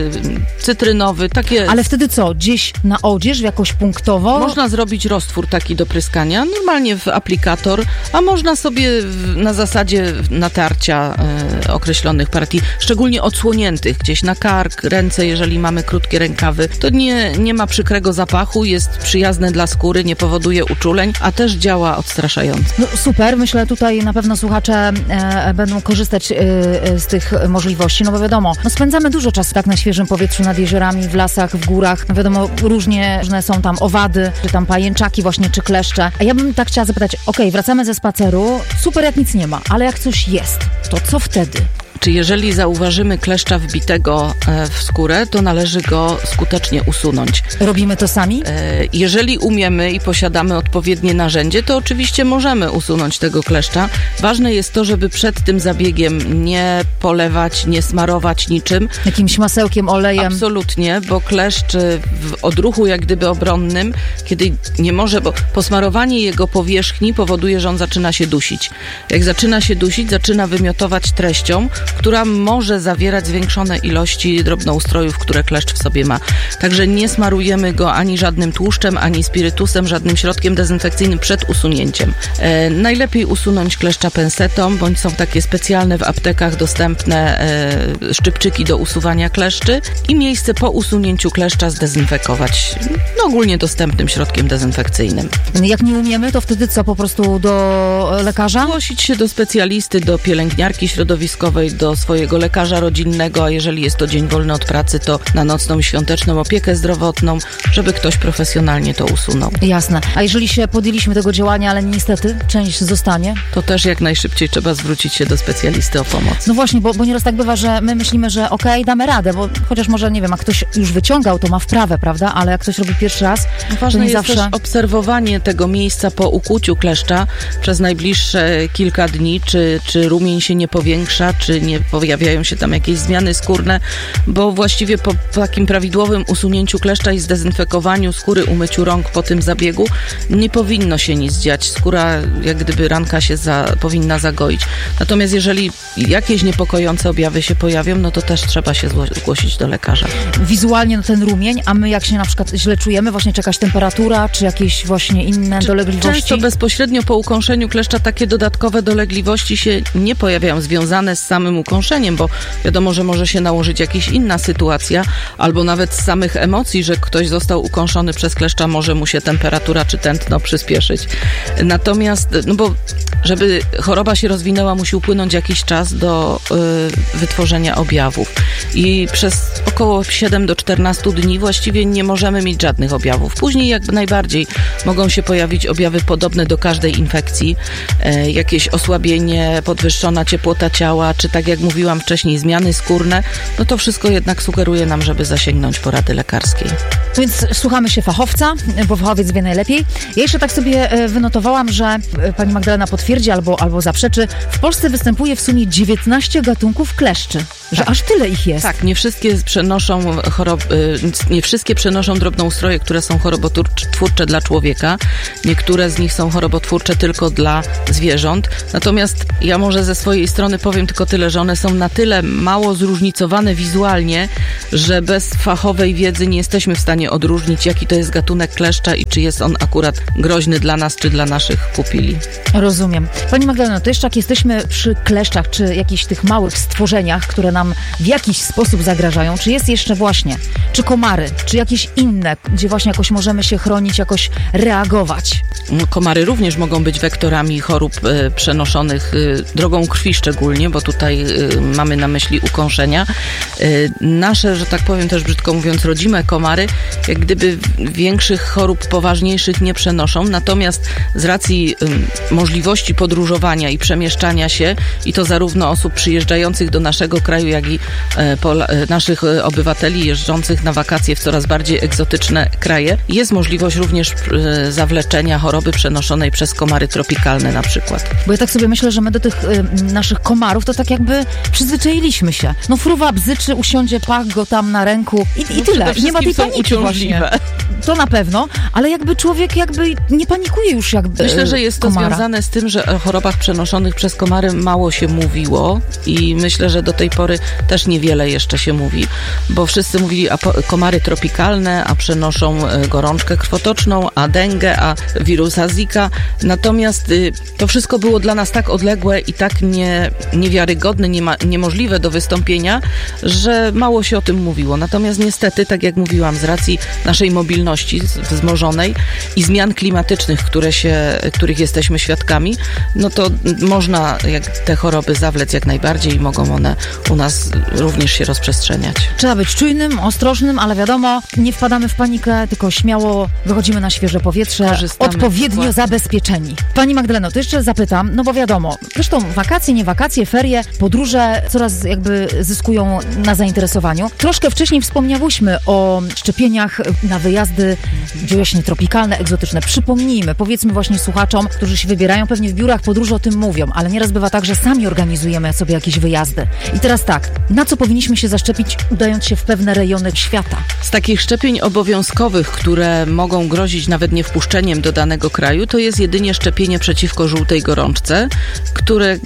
cytrynowy. Takie. Ale wtedy co? Gdzieś na odzież, jakoś punktowo? Można zrobić roztwór taki do pryskania, normalnie w aplikator, a można sobie na zasadzie natarcia określonych partii, szczególnie odsłoniętych, gdzieś na kark, ręce, jeżeli mamy krótkie rękawy. To nie ma przykrego zapachu, jest przyjazne dla skóry, nie powoduje uczuleń, a też działa odstraszająco. No super, myślę tutaj na pewno słuchacze będą korzystać z tych możliwości, bo wiadomo, spędzamy dużo czasu tak na świeżym powietrzu, nad jeziorami, w lasach, w górach, wiadomo, różne są tam owady, czy tam pajęczaki właśnie, czy kleszcze. A ja bym tak chciała zapytać, wracamy ze spaceru, super jak nic nie ma, ale jak coś jest, to co wtedy? Czy jeżeli zauważymy kleszcza wbitego w skórę, to należy go skutecznie usunąć. Robimy to sami? Jeżeli umiemy i posiadamy odpowiednie narzędzie, to oczywiście możemy usunąć tego kleszcza. Ważne jest to, żeby przed tym zabiegiem nie polewać, nie smarować niczym. Jakimś masełkiem, olejem? Absolutnie, bo kleszcz w odruchu jak gdyby obronnym, kiedy nie może, bo posmarowanie jego powierzchni powoduje, że on zaczyna się dusić. Jak zaczyna się dusić, zaczyna wymiotować treścią, która może zawierać zwiększone ilości drobnoustrojów, które kleszcz w sobie ma. Także nie smarujemy go ani żadnym tłuszczem, ani spirytusem, żadnym środkiem dezynfekcyjnym przed usunięciem. Najlepiej usunąć kleszcza pensetą, bądź są takie specjalne w aptekach dostępne szczypczyki do usuwania kleszczy i miejsce po usunięciu kleszcza zdezynfekować ogólnie dostępnym środkiem dezynfekcyjnym. Jak nie umiemy, to wtedy co? Po prostu do lekarza? Zgłosić się do specjalisty, do pielęgniarki środowiskowej, do swojego lekarza rodzinnego, a jeżeli jest to dzień wolny od pracy, to na nocną i świąteczną opiekę zdrowotną, żeby ktoś profesjonalnie to usunął. Jasne. A jeżeli się podjęliśmy tego działania, ale niestety część zostanie? To też jak najszybciej trzeba zwrócić się do specjalisty o pomoc. No właśnie, bo nieraz tak bywa, że my myślimy, że damy radę, bo chociaż może, nie wiem, jak ktoś już wyciągał, to ma wprawę, prawda? Ale jak ktoś robi pierwszy raz, ważne to nie jest zawsze... też obserwowanie tego miejsca po ukłuciu kleszcza przez najbliższe kilka dni, czy rumień się nie powiększa, czy nie pojawiają się tam jakieś zmiany skórne, bo właściwie po takim prawidłowym usunięciu kleszcza i zdezynfekowaniu skóry, umyciu rąk po tym zabiegu nie powinno się nic dziać. Skóra, jak gdyby ranka się powinna zagoić. Natomiast jeżeli jakieś niepokojące objawy się pojawią, no to też trzeba się zgłosić do lekarza. Wizualnie ten rumień, a my jak się na przykład źle czujemy, właśnie jakaś temperatura, czy jakieś właśnie inne dolegliwości? Często bezpośrednio po ukąszeniu kleszcza takie dodatkowe dolegliwości się nie pojawiają, związane z samym ukąszeniem, bo wiadomo, że może się nałożyć jakaś inna sytuacja, albo nawet z samych emocji, że ktoś został ukąszony przez kleszcza, może mu się temperatura czy tętno przyspieszyć. Natomiast, no bo żeby choroba się rozwinęła, musi upłynąć jakiś czas do wytworzenia objawów. I przez około 7 do 14 dni właściwie nie możemy mieć żadnych objawów. Później jak najbardziej mogą się pojawić objawy podobne do każdej infekcji. Jakieś osłabienie, podwyższona ciepłota ciała, czy tak jak mówiłam wcześniej, zmiany skórne. No to wszystko jednak sugeruje nam, żeby zasięgnąć porady lekarskiej. Więc słuchamy się fachowca, bo fachowiec wie najlepiej. Ja jeszcze tak sobie wynotowałam, że pani Magdalena potwierdzi albo zaprzeczy. W Polsce występuje w sumie 19 gatunków kleszczy. Że aż tyle ich jest. Tak, nie wszystkie przenoszą drobnoustroje, które są chorobotwórcze dla człowieka. Niektóre z nich są chorobotwórcze tylko dla zwierząt. Natomiast ja może ze swojej strony powiem tylko tyle, że one są na tyle mało zróżnicowane wizualnie, że bez fachowej wiedzy nie jesteśmy w stanie odróżnić, jaki to jest gatunek kleszcza i czy jest on akurat groźny dla nas, czy dla naszych pupili. Rozumiem. Pani Magdaleno, to jeszcze jak jesteśmy przy kleszczach, czy jakichś tych małych stworzeniach, które nam w jakiś sposób zagrażają, czy jest jeszcze właśnie, czy komary, czy jakieś inne, gdzie właśnie jakoś możemy się chronić, jakoś reagować? No, komary również mogą być wektorami chorób przenoszonych drogą krwi szczególnie, bo tutaj mamy na myśli ukąszenia. Nasze, że tak powiem też brzydko mówiąc, rodzime komary, jak gdyby większych chorób poważniejszych nie przenoszą, natomiast z racji możliwości podróżowania i przemieszczania się, i to zarówno osób przyjeżdżających do naszego kraju, jak i naszych obywateli jeżdżących na wakacje w coraz bardziej egzotyczne kraje, jest możliwość również zawleczenia choroby przenoszonej przez komary tropikalne na przykład. Bo ja tak sobie myślę, że my do tych naszych komarów to tak jakby przyzwyczailiśmy się. No fruwa bzyczy, usiądzie, pach go tam na ręku i tyle. I nie ma tej paniki właśnie. To na pewno, ale jakby człowiek nie panikuje już jakby. Myślę, że jest to związane z tym, że o chorobach przenoszonych przez komary mało się mówiło i myślę, że do tej pory też niewiele jeszcze się mówi, bo wszyscy mówili, a komary tropikalne, a przenoszą gorączkę krwotoczną, a dengę, a wirusa Zika. Natomiast to wszystko było dla nas tak odległe i tak niewiarygodne, niemożliwe do wystąpienia, że mało się o tym mówiło. Natomiast niestety, tak jak mówiłam, z racji naszej mobilności wzmożonej i zmian klimatycznych, których jesteśmy świadkami, no to można te choroby zawlec jak najbardziej i mogą one u nas również się rozprzestrzeniać. Trzeba być czujnym, ostrożnym, ale wiadomo, nie wpadamy w panikę, tylko śmiało wychodzimy na świeże powietrze, odpowiednio zabezpieczeni. Pani Magdaleno, to jeszcze zapytam, no bo wiadomo, zresztą wakacje, nie wakacje, ferie, podróże coraz jakby zyskują na zainteresowaniu. Troszkę wcześniej wspomniałyśmy o szczepieniach na wyjazdy właśnie tropikalne, egzotyczne. Przypomnijmy, powiedzmy właśnie słuchaczom, którzy się wybierają, pewnie w biurach podróży o tym mówią, ale nieraz bywa tak, że sami organizujemy sobie jakieś wyjazdy. I teraz tak, na co powinniśmy się zaszczepić, udając się w pewne rejony świata? Z takich szczepień obowiązkowych, które mogą grozić nawet nie wpuszczeniem do danego kraju, to jest jedynie szczepienie przeciwko żółtej gorączce, które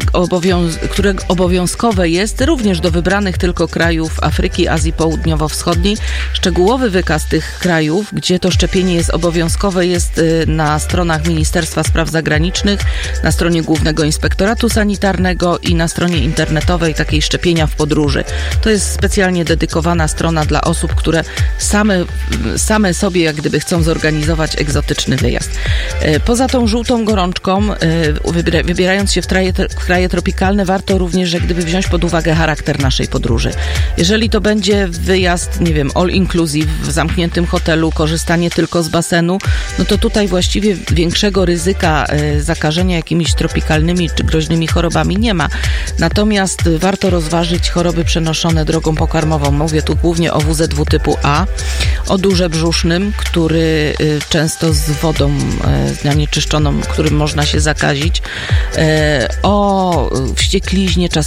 obowiązkowe jest również do wybranych tylko krajów Afryki, Azji Południowo-Wschodniej. Szczegółowy wykaz tych krajów, gdzie to szczepienie jest obowiązkowe, jest na stronach Ministerstwa Spraw Zagranicznych, na stronie Głównego Inspektoratu Sanitarnego i na stronie internetowej takiej szczepienia w podróży. To jest specjalnie dedykowana strona dla osób, które same sobie jak gdyby chcą zorganizować egzotyczny wyjazd. Poza tą żółtą gorączką, wybierając się w kraje tropikalne, warto również jak gdyby wziąć pod uwagę charakter naszej podróży. Jeżeli to będzie wyjazd, nie wiem, all inclusive w zamkniętym hotelu, korzystanie tylko z basenu, no to tutaj właściwie większego ryzyka zakażenia jakimiś tropikalnymi czy groźnymi chorobami nie ma. Natomiast warto rozważyć choroby przenoszone drogą pokarmową. Mówię tu głównie o WZW typu A, o durze brzusznym, który często z wodą zanieczyszczoną, którym można się zakazić, o wściekliźnie, czasami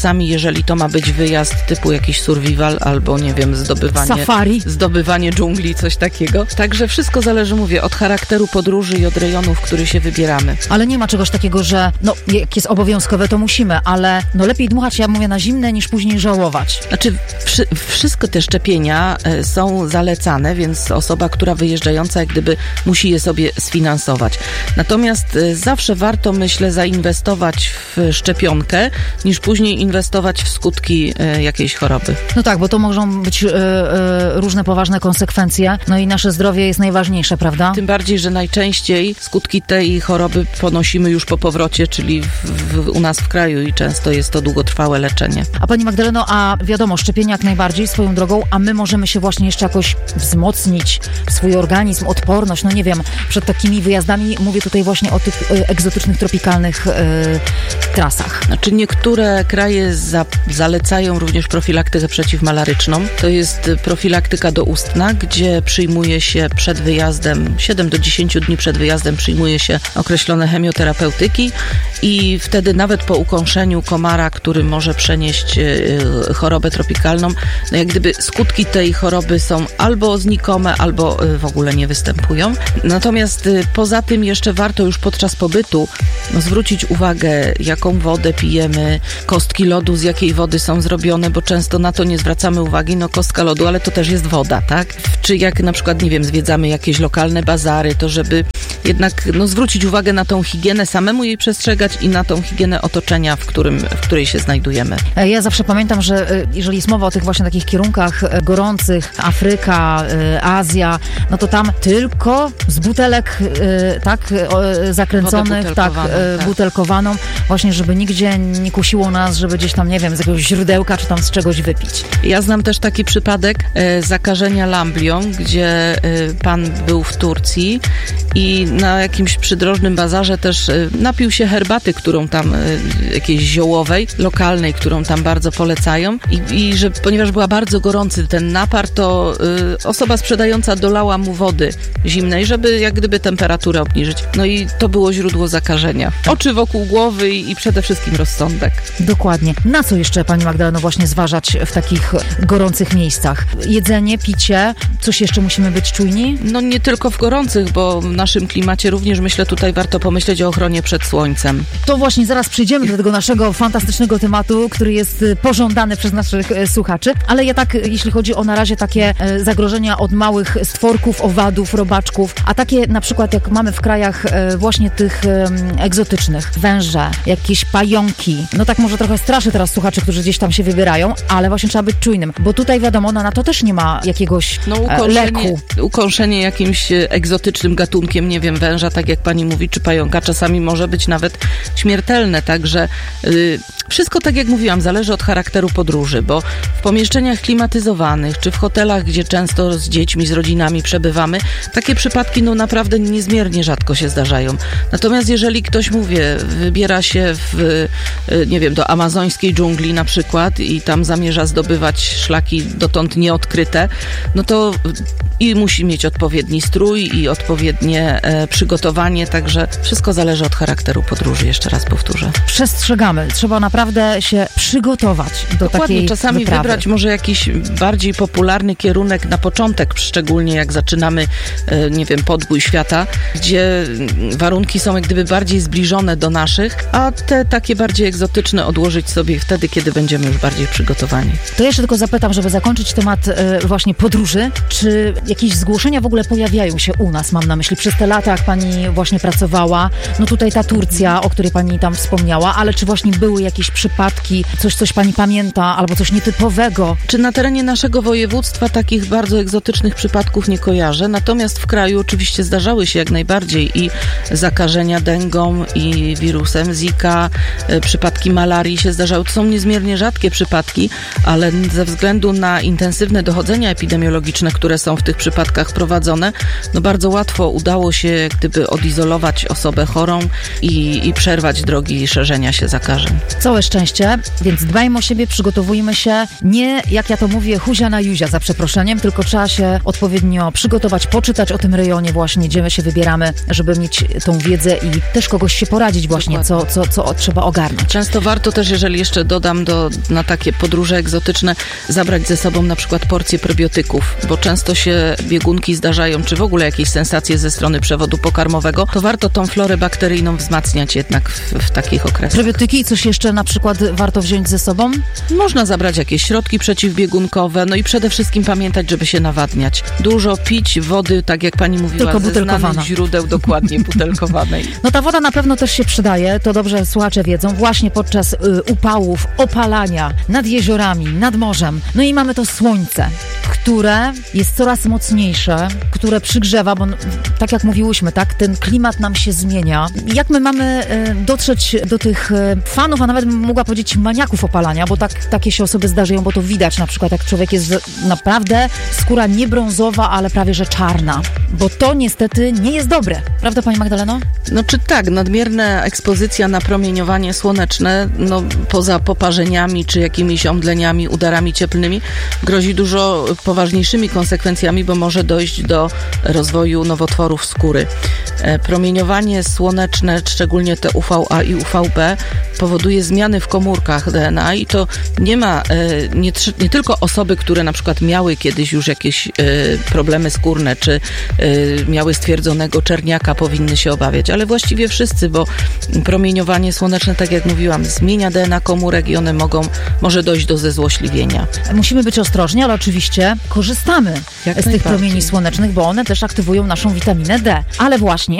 czasami jeżeli to ma być wyjazd typu jakiś survival albo, nie wiem, zdobywanie dżungli, coś takiego. Także wszystko zależy, mówię, od charakteru podróży i od rejonu, w który się wybieramy. Ale nie ma czegoś takiego, że jak jest obowiązkowe, to musimy, ale lepiej dmuchać, ja mówię, na zimne, niż później żałować. Znaczy, wszystkie te szczepienia są zalecane, więc osoba, która wyjeżdżająca, jak gdyby musi je sobie sfinansować. Natomiast zawsze warto, myślę, zainwestować w szczepionkę, niż później inwestować w skutki jakiejś choroby. No tak, bo to mogą być różne poważne konsekwencje, i nasze zdrowie jest najważniejsze, prawda? Tym bardziej, że najczęściej skutki tej choroby ponosimy już po powrocie, czyli u nas w kraju i często jest to długotrwałe leczenie. A pani Magdaleno, a wiadomo, szczepienia jak najbardziej swoją drogą, a my możemy się właśnie jeszcze jakoś wzmocnić swój organizm, odporność, nie wiem, przed takimi wyjazdami, mówię tutaj właśnie o tych egzotycznych, tropikalnych trasach. Znaczy niektóre kraje zalecają również profilaktykę przeciwmalaryczną. To jest profilaktyka doustna, gdzie przyjmuje się przed wyjazdem, 7 do 10 dni przed wyjazdem przyjmuje się określone chemioterapeutyki i wtedy nawet po ukąszeniu komara, który może przenieść chorobę tropikalną, jak gdyby skutki tej choroby są albo znikome, albo w ogóle nie występują. Natomiast poza tym jeszcze warto już podczas pobytu zwrócić uwagę, jaką wodę pijemy, kostki lodu, z jakiej wody są zrobione, bo często na to nie zwracamy uwagi, kostka lodu, ale to też jest woda, tak? Czy jak na przykład, nie wiem, zwiedzamy jakieś lokalne bazary, to żeby jednak zwrócić uwagę na tą higienę, samemu jej przestrzegać i na tą higienę otoczenia, w której się znajdujemy. Ja zawsze pamiętam, że jeżeli jest mowa o tych właśnie takich kierunkach gorących, Afryka, Azja, to tam tylko z butelek, zakręconych, butelkowaną, właśnie, żeby nigdzie nie kusiło nas, żeby gdzieś tam, nie wiem, z jakiegoś źródełka, czy tam z czegoś wypić. Ja znam też taki przypadek zakażenia lamblią, gdzie pan był w Turcji i na jakimś przydrożnym bazarze też napił się herbaty, którą tam, jakiejś ziołowej, lokalnej, którą tam bardzo polecają i że ponieważ była bardzo gorący ten napar, to osoba sprzedająca dolała mu wody zimnej, żeby jak gdyby temperaturę obniżyć. I to było źródło zakażenia. Oczy wokół głowy i przede wszystkim rozsądek. Dokładnie. Na co jeszcze, pani Magdaleno, właśnie zważać w takich gorących miejscach? Jedzenie, picie, coś jeszcze musimy być czujni? Nie tylko w gorących, bo w naszym klimacie również, myślę, tutaj warto pomyśleć o ochronie przed słońcem. To właśnie zaraz przejdziemy do tego naszego fantastycznego tematu, który jest pożądany przez naszych słuchaczy, ale ja tak, jeśli chodzi o na razie takie zagrożenia od małych stworków, owadów, robaczków, a takie na przykład jak mamy w krajach właśnie tych egzotycznych, węże, jakieś pająki, tak może trochę straszy teraz słuchaczy, którzy gdzieś tam się wybierają, ale właśnie trzeba być czujnym, bo tutaj wiadomo, na to też nie ma jakiegoś leku. Ukąszenie jakimś egzotycznym gatunkiem, nie wiem, węża, tak jak pani mówi, czy pająka, czasami może być nawet śmiertelne, także wszystko, tak jak mówiłam, zależy od charakteru podróży, bo w pomieszczeniach klimatyzowanych, czy w hotelach, gdzie często z dziećmi, z rodzinami przebywamy, takie przypadki naprawdę niezmiernie rzadko się zdarzają. Natomiast jeżeli ktoś, wybiera się nie wiem, do amazońskiej dżungli na przykład i tam zamierza zdobywać szlaki dotąd nieodkryte, to i musi mieć odpowiedni strój i odpowiednie przygotowanie, także wszystko zależy od charakteru podróży, jeszcze raz powtórzę. Przestrzegamy, trzeba naprawdę się przygotować do takiej czasami wyprawy. Wybrać może jakiś bardziej popularny kierunek na początek, szczególnie jak zaczynamy, nie wiem, podbój świata, gdzie warunki są jak gdyby bardziej zbliżone do naszych, a te takie bardziej egzotyczne odłożyć sobie wtedy, kiedy będziemy już bardziej przygotowani. To jeszcze tylko zapytam, żeby zakończyć temat właśnie podróży, czy jakieś zgłoszenia w ogóle pojawiają się u nas, mam na myśli, przez te lata, jak pani właśnie pracowała, tutaj ta Turcja, o której pani tam wspomniała, ale czy właśnie były jakieś przypadki, coś pani pamięta, albo coś nietypowego? Czy na terenie naszego województwa takich bardzo egzotycznych przypadków nie kojarzę, natomiast w kraju oczywiście zdarzały się jak najbardziej i zakażenia dengą i wirusem Zika, przypadki malarii się zdarzały. To są niezmiernie rzadkie przypadki, ale ze względu na intensywne dochodzenia epidemiologiczne, które są w tych przypadkach prowadzone, bardzo łatwo udało się jak gdyby odizolować osobę chorą i przerwać drogi szerzenia się zakażeń. Całe szczęście, więc dbajmy o siebie, przygotowujmy się. Nie, jak ja to mówię, huzia na juzia, za przeproszeniem, tylko trzeba się odpowiednio przygotować, poczytać o tym rejonie właśnie, gdzie my się wybieramy, żeby mieć tą wiedzę i też kogoś się poradzić właśnie, co trzeba ogarnąć. Często warto też, jeżeli jeszcze dodam na takie podróże egzotyczne, zabrać ze sobą na przykład porcję probiotyków, bo często się biegunki zdarzają, czy w ogóle jakieś sensacje ze strony przewodu pokarmowego, to warto tą florę bakteryjną wzmacniać jednak w takich okresach. Probiotyki i coś jeszcze na przykład warto wziąć ze sobą? Można zabrać jakieś środki przeciwbiegunkowe, no i przede wszystkim pamiętać, żeby się nawadniać. Dużo pić wody, tak jak pani mówiła, tylko ze znanych źródeł, dokładnie butelkowanej. No ta woda na pewno też się przydaje, to dobrze słuchacze wiedzą, właśnie podczas upałów, opalania, nad jeziorami, nad morzem. No i mamy to słońce, które jest coraz mocniejsze, które przygrzewa, bo tak jak mówiłyśmy, tak, ten klimat nam się zmienia. Jak my mamy dotrzeć do tych fanów, a nawet bym mogła powiedzieć maniaków opalania, bo takie się osoby zdarzają, bo to widać na przykład, jak człowiek jest naprawdę skóra nie brązowa, ale prawie że czarna, bo to niestety nie jest dobre. Prawda, pani Magdaleno? No czy tak, nadmierna ekspozycja na promieniowanie słoneczne, no poza poparzeniami czy jakimiś omdleniami, udarami cieplnymi, grozi dużo poważniejszymi konsekwencjami, bo może dojść do rozwoju nowotworów skóry. Promieniowanie słoneczne, szczególnie te UVA i UVB, powoduje zmiany w komórkach DNA i to nie ma nie tylko osoby, które na przykład miały kiedyś już jakieś problemy skórne, czy miały stwierdzonego czerniaka, powinny się obawiać, ale właściwie wszyscy, bo promieniowanie słoneczne, tak jak mówiłam, zmienia DNA komórek i one może dojść do zezłośliwienia. Musimy być ostrożni, ale oczywiście korzystamy z tych promieni słonecznych, bo one też aktywują naszą witaminę D. Ale właśnie